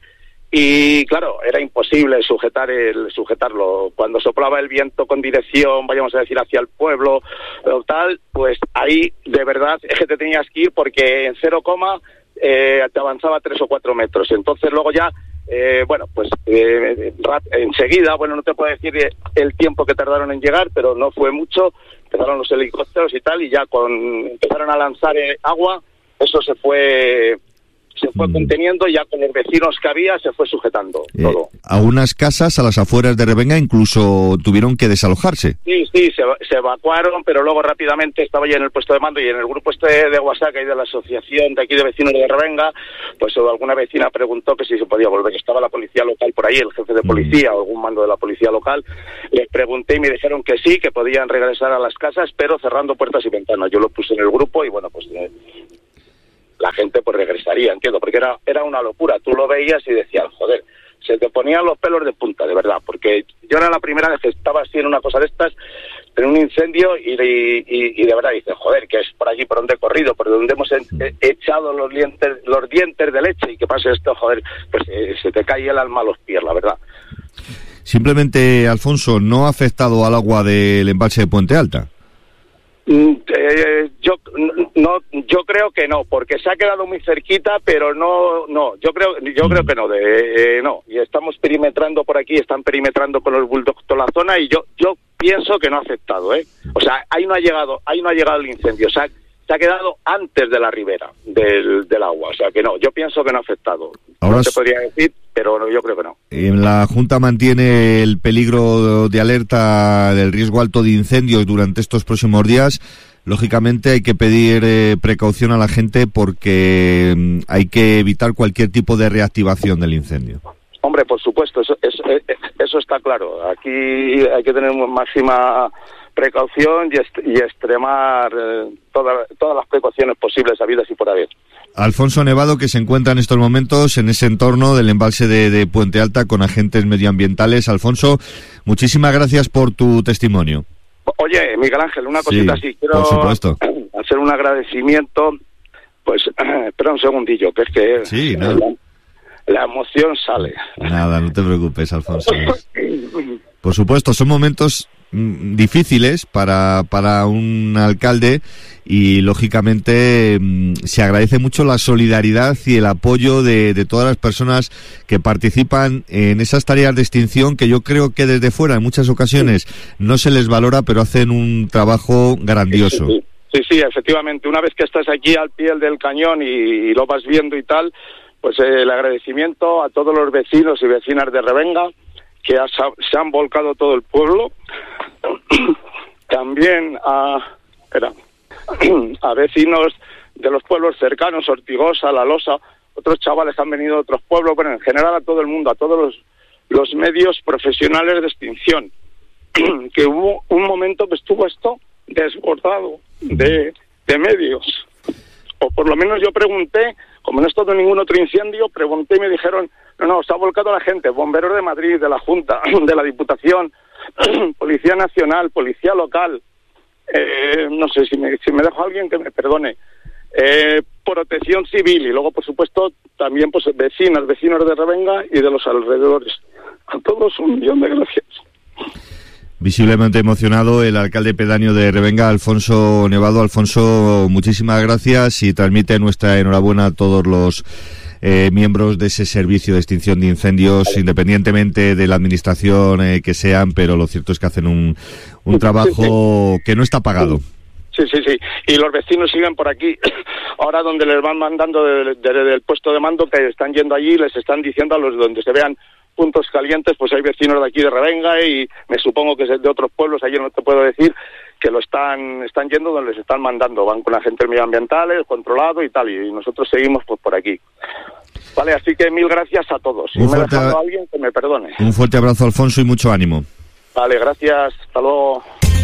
y claro, era imposible sujetar el sujetarlo. Cuando soplaba el viento con dirección, vayamos a decir, hacia el pueblo o tal, pues ahí de verdad es que te tenías que ir, porque en cero coma eh, te avanzaba tres o cuatro metros. Entonces luego ya Eh, bueno, pues eh, rap, enseguida, bueno, no te puedo decir el tiempo que tardaron en llegar, pero no fue mucho, empezaron los helicópteros y tal, y ya con empezaron a lanzar eh, agua, eso se fue se fue conteniendo, y ya con los vecinos que había se fue sujetando eh, todo. Algunas casas a las afueras de Revenga incluso tuvieron que desalojarse. Sí, sí, se, se evacuaron, pero luego rápidamente estaba ya en el puesto de mando y en el grupo este de WhatsApp y de la asociación de aquí de vecinos de Revenga, pues alguna vecina preguntó que si se podía volver. Estaba la policía local por ahí, el jefe de policía o algún mando de la policía local. Les pregunté y me dijeron que sí, que podían regresar a las casas, pero cerrando puertas y ventanas. Yo lo puse en el grupo y bueno, pues eh, la gente pues regresaría, entiendo, porque era era una locura. Tú lo veías y decías, joder, se te ponían los pelos de punta, de verdad, porque yo era la primera vez que estaba así en una cosa de estas, en un incendio, y, y, y de verdad dices, joder, que es por allí por donde he corrido, por donde hemos e- echado los dientes, los dientes de leche, y que pase esto, joder, pues eh, se te cae el alma a los pies, la verdad. Simplemente, Alfonso, ¿no ha afectado al agua del embalse de Puente Alta? Eh, yo no, yo creo que no, porque se ha quedado muy cerquita, pero no, no, yo creo, yo creo que no, de, eh, no. Y estamos perimetrando por aquí, están perimetrando con los bulldogs toda la zona, y yo, yo pienso que no ha afectado, eh. O sea, ahí no ha llegado, ahí no ha llegado el incendio, o sea, se ha quedado antes de la ribera del, del agua, o sea que no, yo pienso que no ha afectado. Ahora no te podría decir, pero no, yo creo que no. La Junta mantiene el peligro de alerta del riesgo alto de incendios durante estos próximos días. Lógicamente hay que pedir eh, precaución a la gente porque mm, hay que evitar cualquier tipo de reactivación del incendio. Hombre, por supuesto, eso, eso, eso está claro. Aquí hay que tener máxima precaución y, est- y extremar eh, toda, todas las precauciones posibles habidas y por haber. Alfonso Nevado, que se encuentra en estos momentos en ese entorno del embalse de, de Puente Alta con agentes medioambientales. Alfonso, muchísimas gracias por tu testimonio. Oye, Miguel Ángel, una cosita sí, así. Quiero por supuesto. hacer un agradecimiento. Pues, espera un segundillo, que es que sí, no. la, la emoción sale. Nada, no te preocupes, Alfonso. Por supuesto, son momentos mm, difíciles para, para un alcalde y, lógicamente, mm, se agradece mucho la solidaridad y el apoyo de, de todas las personas que participan en esas tareas de extinción que yo creo que desde fuera en muchas ocasiones no se les valora, pero hacen un trabajo grandioso. Sí, sí, sí, efectivamente. Una vez que estás aquí al pie del cañón y, y lo vas viendo y tal, pues eh, el agradecimiento a todos los vecinos y vecinas de Revenga, que ha, se han volcado todo el pueblo. También a, espera, a vecinos de los pueblos cercanos, Ortigosa, La Losa, otros chavales que han venido de otros pueblos, bueno, en general a todo el mundo, a todos los, los medios profesionales de extinción, que hubo un momento que estuvo esto desbordado de, de medios. O por lo menos yo pregunté, como no he estado en ningún otro incendio, pregunté y me dijeron, no, no, se ha volcado la gente, bomberos de Madrid, de la Junta, de la Diputación, Policía Nacional, Policía Local, eh, no sé, si me, si me dejo a alguien que me perdone, eh, Protección Civil, y luego, por supuesto, también pues vecinas, vecinos de Revenga y de los alrededores. A todos un millón de gracias. Visiblemente emocionado el alcalde pedáneo de Revenga, Alfonso Nevado. Alfonso, muchísimas gracias y transmite nuestra enhorabuena a todos los eh, miembros de ese servicio de extinción de incendios, vale, independientemente de la administración eh, que sean, pero lo cierto es que hacen un, un trabajo que no está pagado. Sí, sí, sí. Y los vecinos siguen por aquí, ahora donde les van mandando desde de, de, del puesto de mando, que están yendo allí, les están diciendo a los donde se vean puntos calientes, pues hay vecinos de aquí de Revenga y me supongo que es de otros pueblos, ayer no te puedo decir, que lo están están yendo donde les están mandando, van con agentes medioambientales, controlado y tal, y nosotros seguimos pues por aquí. Vale, así que mil gracias a todos. Si me he dejado a alguien, que me perdone. Un fuerte abrazo, Alfonso, y mucho ánimo. Vale, gracias. Hasta luego.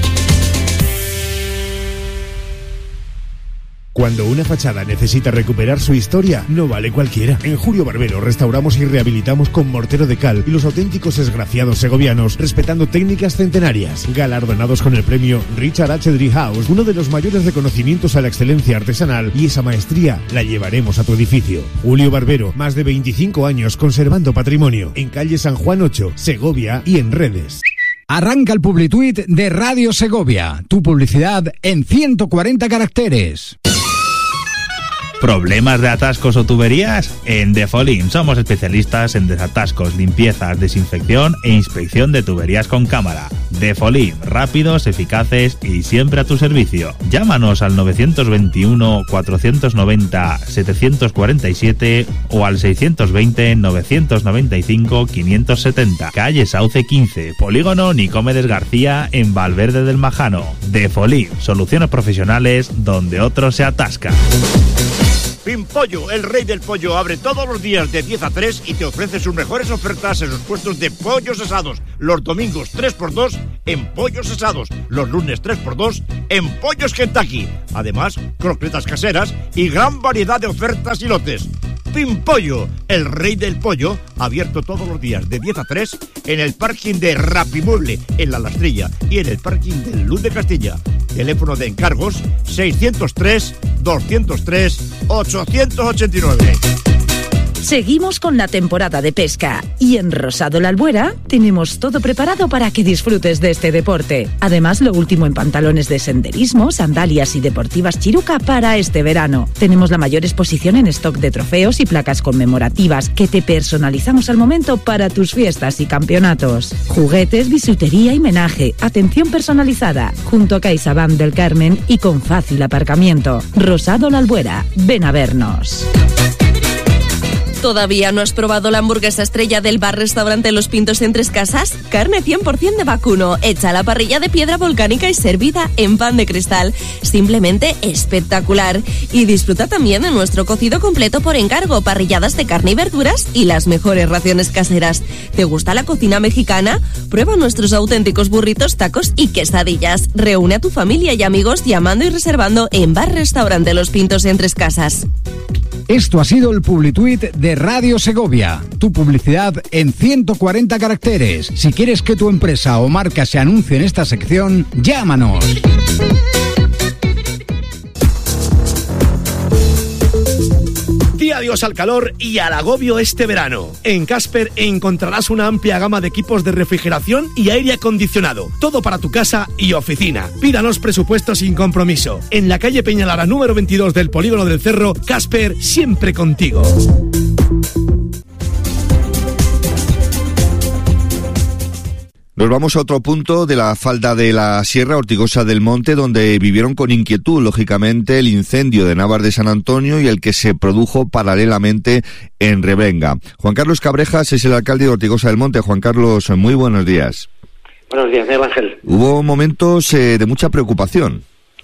Cuando una fachada necesita recuperar su historia, no vale cualquiera. En Julio Barbero restauramos y rehabilitamos con mortero de cal y los auténticos esgraciados segovianos, respetando técnicas centenarias. Galardonados con el premio Richard H. Driehaus, uno de los mayores reconocimientos a la excelencia artesanal, y esa maestría la llevaremos a tu edificio. Julio Barbero, más de veinticinco años conservando patrimonio. En calle San Juan ocho, Segovia, y en redes. Arranca el Publituit de Radio Segovia. Tu publicidad en ciento cuarenta caracteres. ¿Problemas de atascos o tuberías? En Defolin somos especialistas en desatascos, limpiezas, desinfección e inspección de tuberías con cámara. Defolin, rápidos, eficaces y siempre a tu servicio. Llámanos al novecientos veintiuno, cuatrocientos noventa, setecientos cuarenta y siete o al seiscientos veinte, novecientos noventa y cinco, quinientos setenta. Calle Sauce quince, Polígono Nicomedes García en Valverde del Majano. Defolin, soluciones profesionales donde otros se atascan. Pimpollo, el rey del pollo, abre todos los días de diez a tres y te ofrece sus mejores ofertas en los puestos de pollos asados. Los domingos tres por dos en pollos asados. Los lunes tres por dos en pollos Kentucky. Además, croquetas caseras y gran variedad de ofertas y lotes. Pimpollo, el rey del pollo, abierto todos los días de diez a tres en el parking de Rapimueble, en La Lastrilla, y en el parking de Luz de Castilla. Teléfono de encargos seiscientos tres, doscientos tres, ochocientos ochenta y nueve. Seguimos con la temporada de pesca y en Rosado La Albuera tenemos todo preparado para que disfrutes de este deporte. Además, lo último en pantalones de senderismo, sandalias y deportivas Chiruca para este verano. Tenemos la mayor exposición en stock de trofeos y placas conmemorativas que te personalizamos al momento para tus fiestas y campeonatos. Juguetes, bisutería y menaje, atención personalizada, junto a CaixaBank del Carmen y con fácil aparcamiento. Rosado La Albuera, ven a vernos. ¿Todavía no has probado la hamburguesa estrella del bar-restaurante Los Pintos en Tres Casas? Carne cien por ciento de vacuno, hecha a la parrilla de piedra volcánica y servida en pan de cristal. Simplemente espectacular. Y disfruta también de nuestro cocido completo por encargo, parrilladas de carne y verduras y las mejores raciones caseras. ¿Te gusta la cocina mexicana? Prueba nuestros auténticos burritos, tacos y quesadillas. Reúne a tu familia y amigos llamando y reservando en bar-restaurante Los Pintos en Tres Casas. Esto ha sido el Publituit de Radio Segovia. Tu publicidad en ciento cuarenta caracteres. Si quieres que tu empresa o marca se anuncie en esta sección, llámanos. Di adiós al calor y al agobio este verano. En Casper encontrarás una amplia gama de equipos de refrigeración y aire acondicionado. Todo para tu casa y oficina. Pídanos presupuesto sin compromiso. En la calle Peñalara número veintidós del Polígono del Cerro, Casper, siempre contigo. Nos vamos a otro punto de la falda de la Sierra, Ortigosa del Monte, donde vivieron con inquietud, lógicamente, el incendio de Navas de San Antonio y el que se produjo paralelamente en Revenga. Juan Carlos Cabrejas es el alcalde de Ortigosa del Monte. Juan Carlos, muy buenos días. Buenos días, Miguel Ángel. Hubo momentos eh, de mucha preocupación.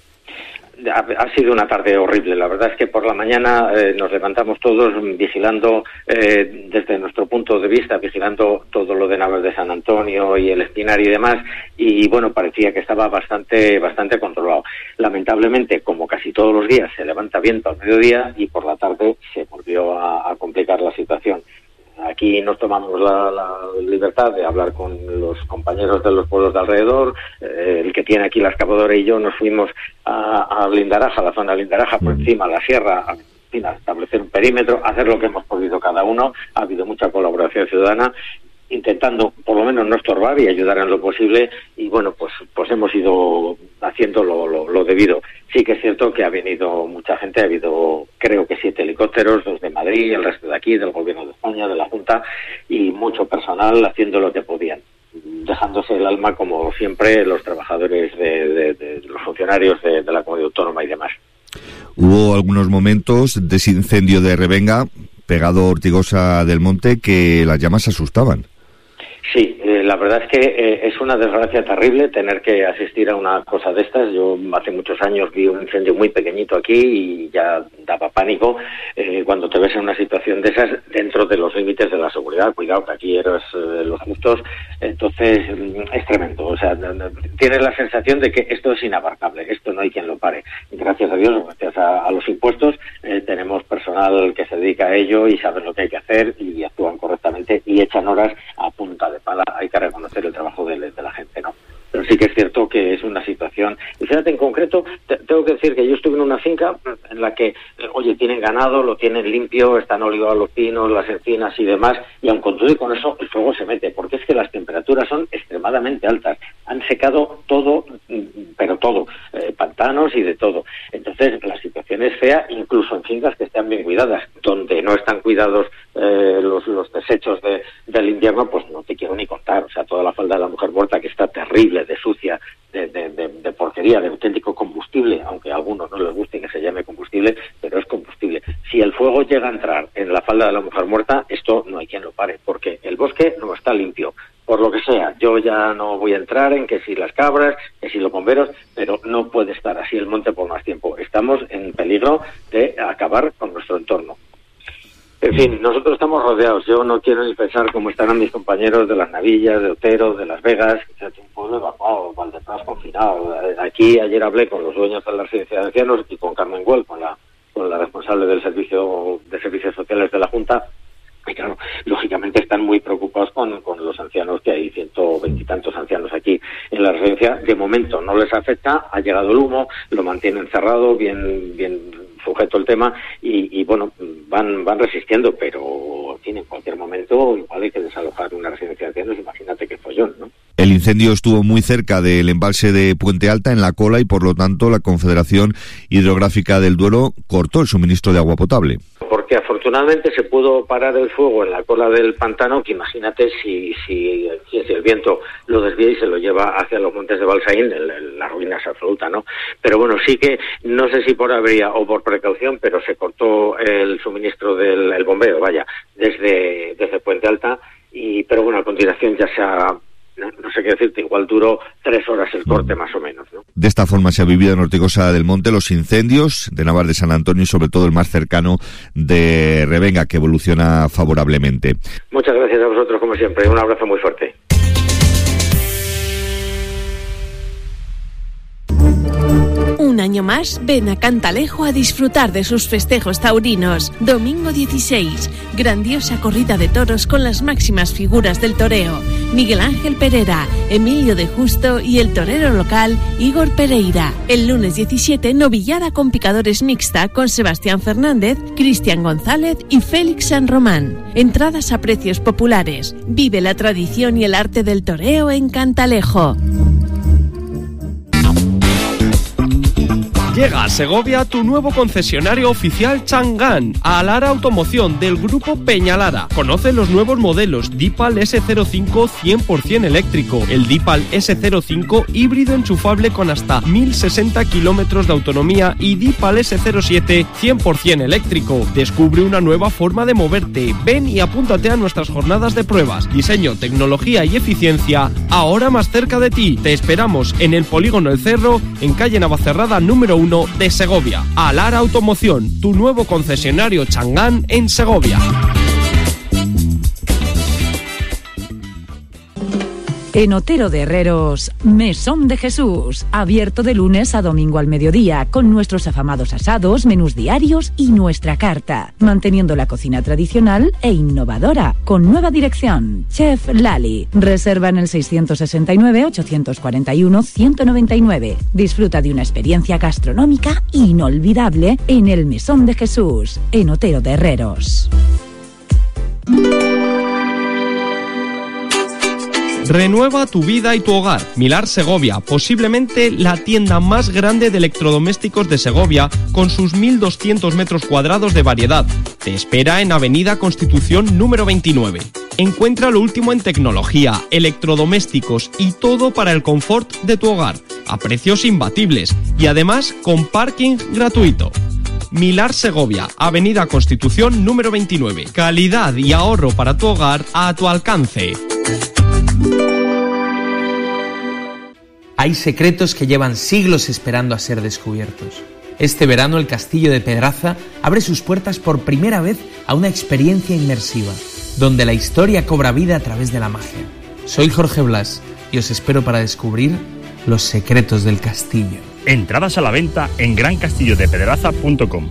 Ha, ha sido una tarde horrible. La verdad es que por la mañana eh, nos levantamos todos vigilando, eh, desde nuestro punto de vista, vigilando todo lo de Navas de San Antonio y el Espinar y demás, y bueno, parecía que estaba bastante bastante controlado. Lamentablemente, como casi todos los días, se levanta viento al mediodía y por la tarde se volvió a, a complicar la situación. Aquí nos tomamos la, la libertad de hablar con los compañeros de los pueblos de alrededor. Eh, el que tiene aquí la excavadora y yo nos fuimos a, a Lindaraja, la zona de Lindaraja, por encima, la sierra, a, a establecer un perímetro, hacer lo que hemos podido cada uno. Ha habido mucha colaboración ciudadana, intentando por lo menos no estorbar y ayudar en lo posible, y bueno, pues pues hemos ido haciendo lo, lo, lo debido. Sí que es cierto que ha venido mucha gente, ha habido creo que siete helicópteros, dos de Madrid, el resto de aquí, del Gobierno de España, de la Junta, y mucho personal haciendo lo que podían, dejándose el alma como siempre los trabajadores, de, de, de los funcionarios de, de la Comunidad Autónoma y demás. Hubo algunos momentos de ese incendio de Revenga, pegado a Ortigosa del Monte, que las llamas asustaban. Sí, eh, la verdad es que eh, es una desgracia terrible tener que asistir a una cosa de estas. Yo hace muchos años vi un incendio muy pequeñito aquí y ya daba pánico eh, cuando te ves en una situación de esas dentro de los límites de la seguridad. Cuidado, que aquí eres eh, los justos. Entonces, es tremendo. O sea, tienes la sensación de que esto es inabarcable, esto no hay quien lo pare. Y gracias a Dios, gracias a, a los impuestos, eh, tenemos personal que se dedica a ello y saben lo que hay que hacer y actúan correctamente y echan horas a punta de pala. Hay que reconocer el trabajo de, de la gente, ¿no? Pero sí que es cierto que es una situación Y fíjate, en concreto, te, tengo que decir que yo estuve en una finca en la que, eh, oye, tienen ganado, lo tienen limpio, están olivados los pinos, las encinas y demás, y aun con todo y con eso, el fuego se mete, porque es que las temperaturas son extremadamente altas. Han secado todo, pero todo, eh, pantanos y de todo. Entonces, la situación es fea, incluso en fincas que están bien cuidadas, donde no están cuidados eh, los, los desechos de, del invierno, pues no te quiero ni contar. O sea, toda la falda de la mujer muerta, que está terrible, de sucia, de, de, de, de porquería, de auténtico combustible, aunque a algunos no les guste que se llame combustible, pero es combustible. Si el fuego llega a entrar en la falda de la mujer muerta, esto no hay quien lo pare, porque el bosque no está limpio. Por lo que sea, yo ya no voy a entrar en que si las cabras, que si los bomberos, pero no puede estar así el monte por más tiempo. Estamos en peligro de acabar con nuestro entorno. En fin, nosotros estamos rodeados. Yo no quiero ni pensar cómo estarán mis compañeros de Las Navillas, de Otero, de Las Vegas, que es un pueblo evacuado, Valdepras confinado. Aquí ayer hablé con los dueños de la residencia de ancianos y con Carmen Güell, con la, con la responsable del servicio de servicios sociales de la Junta. Y claro, lógicamente están muy preocupados con, con los ancianos, que hay ciento veintitantos ancianos aquí en la residencia. De momento no les afecta, ha llegado el humo, lo mantienen cerrado, bien bien sujeto el tema, y, y bueno, van van resistiendo, pero en fin, en cualquier momento igual hay que desalojar una residencia de ancianos, imagínate qué follón, ¿no? El incendio estuvo muy cerca del embalse de Puente Alta, en La Cola, y por lo tanto la Confederación Hidrográfica del Duero cortó el suministro de agua potable. Porque afortunadamente se pudo parar el fuego en la cola del pantano, que imagínate si si, si el viento lo desvía y se lo lleva hacia los montes de Balsaín, el, el, la ruina es absoluta, ¿no? Pero bueno, sí que, no sé si por avería o por precaución, pero se cortó el suministro del el bombeo, vaya, desde, desde Puente Alta, y pero bueno, a continuación ya se ha... No, no sé qué decirte, igual duró tres horas el corte más o menos, ¿no? De esta forma se ha vivido en Ortigosa del Monte los incendios de Navas de San Antonio y sobre todo el más cercano de Revenga, que evoluciona favorablemente. Muchas gracias a vosotros, como siempre. Un abrazo muy fuerte. Un año más, ven a Cantalejo a disfrutar de sus festejos taurinos. Domingo dieciséis, grandiosa corrida de toros con las máximas figuras del toreo. Miguel Ángel Pereira, Emilio de Justo y el torero local Igor Pereira. El lunes diecisiete, novillada con picadores mixta con Sebastián Fernández, Cristian González y Félix San Román. Entradas a precios populares. Vive la tradición y el arte del toreo en Cantalejo. Llega a Segovia tu nuevo concesionario oficial Chang'an, a Lara Automoción del grupo Peñalara. Conoce los nuevos modelos Deepal ese cero cinco cien por ciento eléctrico, el Deepal ese cero cinco híbrido enchufable con hasta mil sesenta kilómetros de autonomía y Deepal ese cero siete cien por ciento eléctrico. Descubre una nueva forma de moverte. Ven y apúntate a nuestras jornadas de pruebas. Diseño, tecnología y eficiencia ahora más cerca de ti. Te esperamos en el Polígono El Cerro, en calle Navacerrada número uno de Segovia. Alara Automoción, tu nuevo concesionario Chang'an en Segovia. En Otero de Herreros, Mesón de Jesús, abierto de lunes a domingo al mediodía, con nuestros afamados asados, menús diarios y nuestra carta, manteniendo la cocina tradicional e innovadora, con nueva dirección. Chef Lali, reserva en el seiscientos sesenta y nueve, ochocientos cuarenta y uno, ciento noventa y nueve. Disfruta de una experiencia gastronómica inolvidable en el Mesón de Jesús, en Otero de Herreros. Renueva tu vida y tu hogar. Milar Segovia, posiblemente la tienda más grande de electrodomésticos de Segovia, con sus mil doscientos metros cuadrados de variedad. Te espera en Avenida Constitución número veintinueve. Encuentra lo último en tecnología, electrodomésticos y todo para el confort de tu hogar, a precios imbatibles y además con parking gratuito. Milar Segovia, Avenida Constitución número veintinueve. Calidad y ahorro para tu hogar a tu alcance. Hay secretos que llevan siglos esperando a ser descubiertos. Este verano el Castillo de Pedraza abre sus puertas por primera vez a una experiencia inmersiva, donde la historia cobra vida a través de la magia. Soy Jorge Blas y os espero para descubrir los secretos del castillo. Entradas a la venta en gran castillo de pedraza punto com.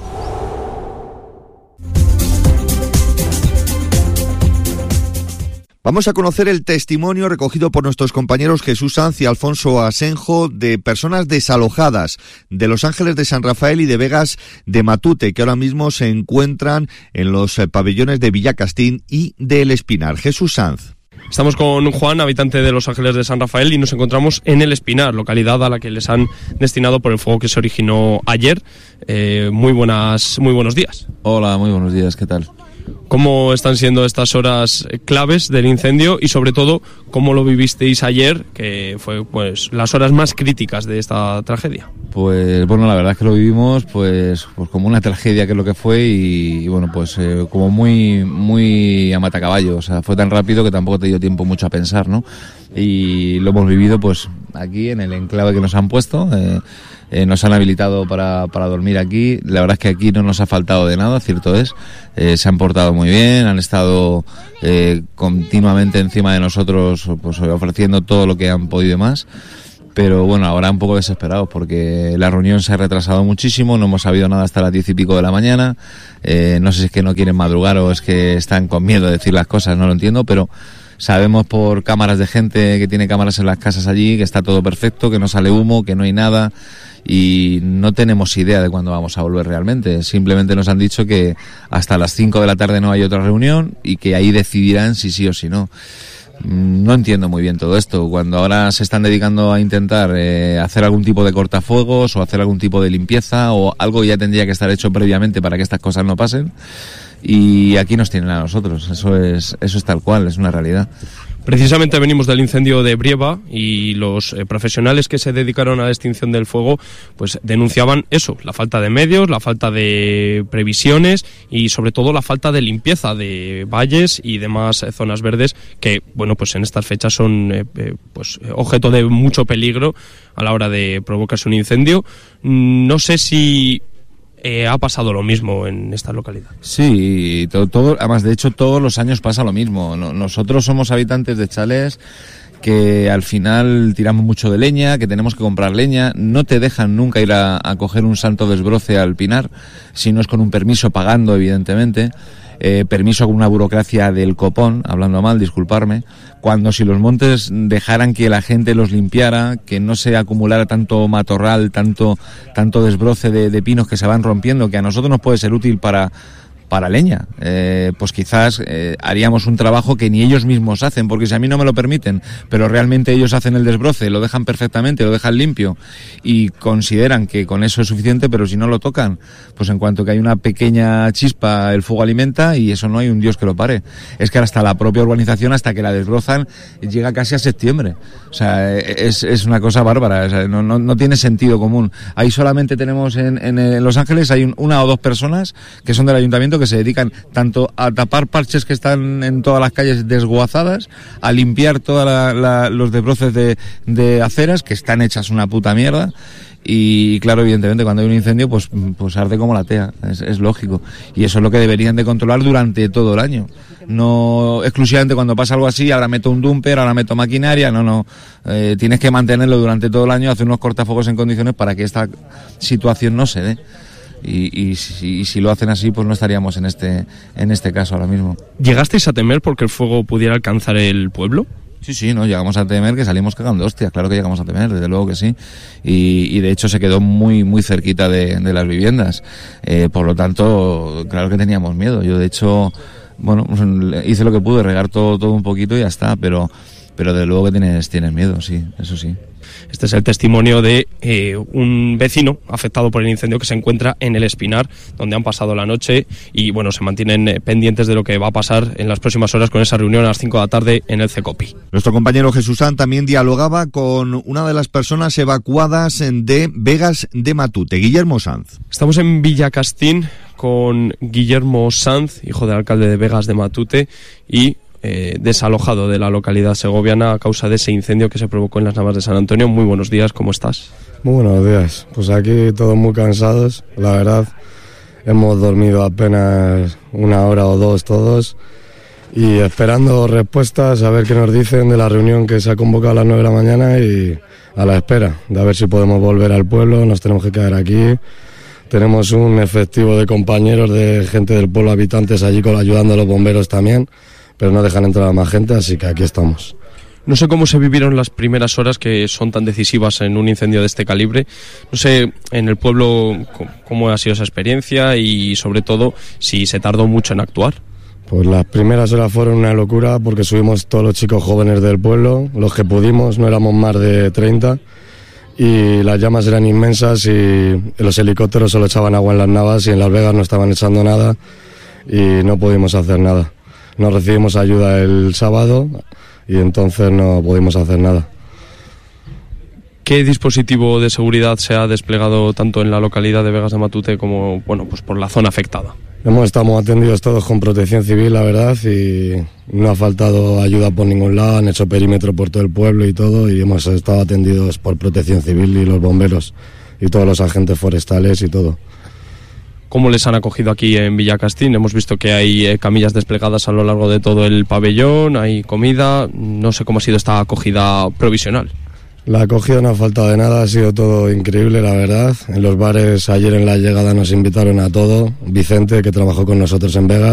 Vamos a conocer el testimonio recogido por nuestros compañeros Jesús Sanz y Alfonso Asenjo de personas desalojadas de Los Ángeles de San Rafael y de Vegas de Matute, que ahora mismo se encuentran en los pabellones de Villacastín y de El Espinar. Jesús Sanz. Estamos con Juan, habitante de Los Ángeles de San Rafael, y nos encontramos en El Espinar, localidad a la que les han destinado por el fuego que se originó ayer. Eh, muy buenas, muy buenos días. Hola, muy buenos días, ¿qué tal? ¿Cómo están siendo estas horas claves del incendio y sobre todo cómo lo vivisteis ayer, que fue pues las horas más críticas de esta tragedia? Pues bueno, la verdad es que lo vivimos pues, pues como una tragedia, que es lo que fue, y, y bueno, pues eh, como muy muy a matacaballo, o sea, fue tan rápido que tampoco te dio tiempo mucho a pensar, ¿no? Y lo hemos vivido pues aquí en el enclave que nos han puesto. eh, Eh, nos han habilitado para, para dormir aquí. La verdad es que aquí no nos ha faltado de nada, cierto es. Eh, se han portado muy bien, han estado eh, continuamente encima de nosotros, pues ofreciendo todo lo que han podido y más. Pero bueno, ahora un poco desesperados porque la reunión se ha retrasado muchísimo, no hemos sabido nada hasta las diez y pico de la mañana. Eh, no sé si es que no quieren madrugar o es que están con miedo de decir las cosas, no lo entiendo, pero sabemos por cámaras de gente que tiene cámaras en las casas allí que está todo perfecto, que no sale humo, que no hay nada, y no tenemos idea de cuándo vamos a volver realmente. Simplemente nos han dicho que hasta las cinco de la tarde no hay otra reunión y que ahí decidirán si sí o si no. No entiendo muy bien todo esto, cuando ahora se están dedicando a intentar eh, hacer algún tipo de cortafuegos o hacer algún tipo de limpieza o algo que ya tendría que estar hecho previamente para que estas cosas no pasen, y aquí nos tienen a nosotros. Eso es, eso es tal cual, es una realidad. Precisamente venimos del incendio de Brieva y los eh, profesionales que se dedicaron a la extinción del fuego pues denunciaban eso, la falta de medios, la falta de previsiones y sobre todo la falta de limpieza de valles y demás eh, zonas verdes que, bueno, pues en estas fechas son eh, eh, pues objeto de mucho peligro a la hora de provocarse un incendio. No sé si Eh, ha pasado lo mismo en esta localidad. Sí, todo, todo, además de hecho todos los años pasa lo mismo. No, nosotros somos habitantes de chalés que al final tiramos mucho de leña, que tenemos que comprar leña, no te dejan nunca ir a, a coger un santo desbroce al pinar, si no es con un permiso pagando, evidentemente. Eh, permiso con una burocracia del copón, hablando mal, disculparme, cuando si los montes dejaran que la gente los limpiara, que no se acumulara tanto matorral, tanto tanto desbroce de, de pinos que se van rompiendo, que a nosotros nos puede ser útil para para leña, eh, pues quizás eh, haríamos un trabajo que ni ellos mismos hacen, porque si a mí no me lo permiten, pero realmente ellos hacen el desbroce, lo dejan perfectamente, lo dejan limpio y consideran que con eso es suficiente, pero si no lo tocan, pues en cuanto que hay una pequeña chispa el fuego alimenta y eso no hay un Dios que lo pare. Es que hasta la propia urbanización, hasta que la desbrozan, llega casi a septiembre. O sea, es, es una cosa bárbara, o sea, no, no, no tiene sentido común. Ahí solamente tenemos en, en Los Ángeles hay un, una o dos personas que son del ayuntamiento que se dedican tanto a tapar parches que están en todas las calles desguazadas, a limpiar todos los desbroces de, de aceras que están hechas una puta mierda. Y claro, evidentemente cuando hay un incendio pues, pues arde como la tea, es, es lógico, y eso es lo que deberían de controlar durante todo el año, no exclusivamente cuando pasa algo así, ahora meto un dumper, ahora meto maquinaria, no, no, eh, tienes que mantenerlo durante todo el año, hacer unos cortafuegos en condiciones para que esta situación no se dé. Y, y, si, y si lo hacen así, pues no estaríamos en este en este caso ahora mismo. ¿Llegasteis a temer porque el fuego pudiera alcanzar el pueblo? Sí, sí, no, llegamos a temer que salimos cagando hostias, claro que llegamos a temer, desde luego que sí. Y, y de hecho se quedó muy muy cerquita de, de las viviendas. Eh, por lo tanto, claro que teníamos miedo. Yo de hecho, bueno, hice lo que pude, regar todo, todo un poquito y ya está, pero pero desde luego que tienes, tienes miedo, sí, eso sí. Este es el testimonio de eh, un vecino afectado por el incendio que se encuentra en El Espinar, donde han pasado la noche y bueno, se mantienen eh, pendientes de lo que va a pasar en las próximas horas con esa reunión a las cinco de la tarde en el CECOPI. Nuestro compañero Jesús Sanz también dialogaba con una de las personas evacuadas de Vegas de Matute, Guillermo Sanz. Estamos en Villacastín con Guillermo Sanz, hijo del alcalde de Vegas de Matute y Eh, desalojado de la localidad segoviana a causa de ese incendio que se provocó en las Navas de San Antonio. Muy buenos días, ¿cómo estás? Muy buenos días, pues aquí todos muy cansados, la verdad, hemos dormido apenas una hora o dos todos y esperando respuestas a ver qué nos dicen de la reunión que se ha convocado a las nueve de la mañana y a la espera de a ver si podemos volver al pueblo, nos tenemos que quedar aquí. Tenemos un efectivo de compañeros, de gente del pueblo, habitantes allí ayudando a los bomberos también, pero no dejan entrar a más gente, así que aquí estamos. No sé cómo se vivieron las primeras horas que son tan decisivas en un incendio de este calibre. No sé en el pueblo cómo ha sido esa experiencia y sobre todo si se tardó mucho en actuar. Pues las primeras horas fueron una locura porque subimos todos los chicos jóvenes del pueblo, los que pudimos, no éramos más de treinta, y las llamas eran inmensas y los helicópteros solo echaban agua en las navas y en Las Vegas no estaban echando nada y no pudimos hacer nada. No recibimos ayuda el sábado y entonces no pudimos hacer nada. ¿Qué dispositivo de seguridad se ha desplegado tanto en la localidad de Vegas de Matute como, bueno, pues por la zona afectada? Hemos estado atendidos todos con protección civil, la verdad, y no ha faltado ayuda por ningún lado, han hecho perímetro por todo el pueblo y todo, y hemos estado atendidos por protección civil y los bomberos y todos los agentes forestales y todo. ¿Cómo les han acogido aquí en Villacastín? Hemos visto que hay eh, camillas desplegadas a lo largo de todo el pabellón, hay comida, no sé cómo ha sido esta acogida provisional. La acogida no ha faltado de nada, ha sido todo increíble, la verdad. En los bares ayer en la llegada nos invitaron a todo. Vicente, que trabajó con nosotros en Vegas,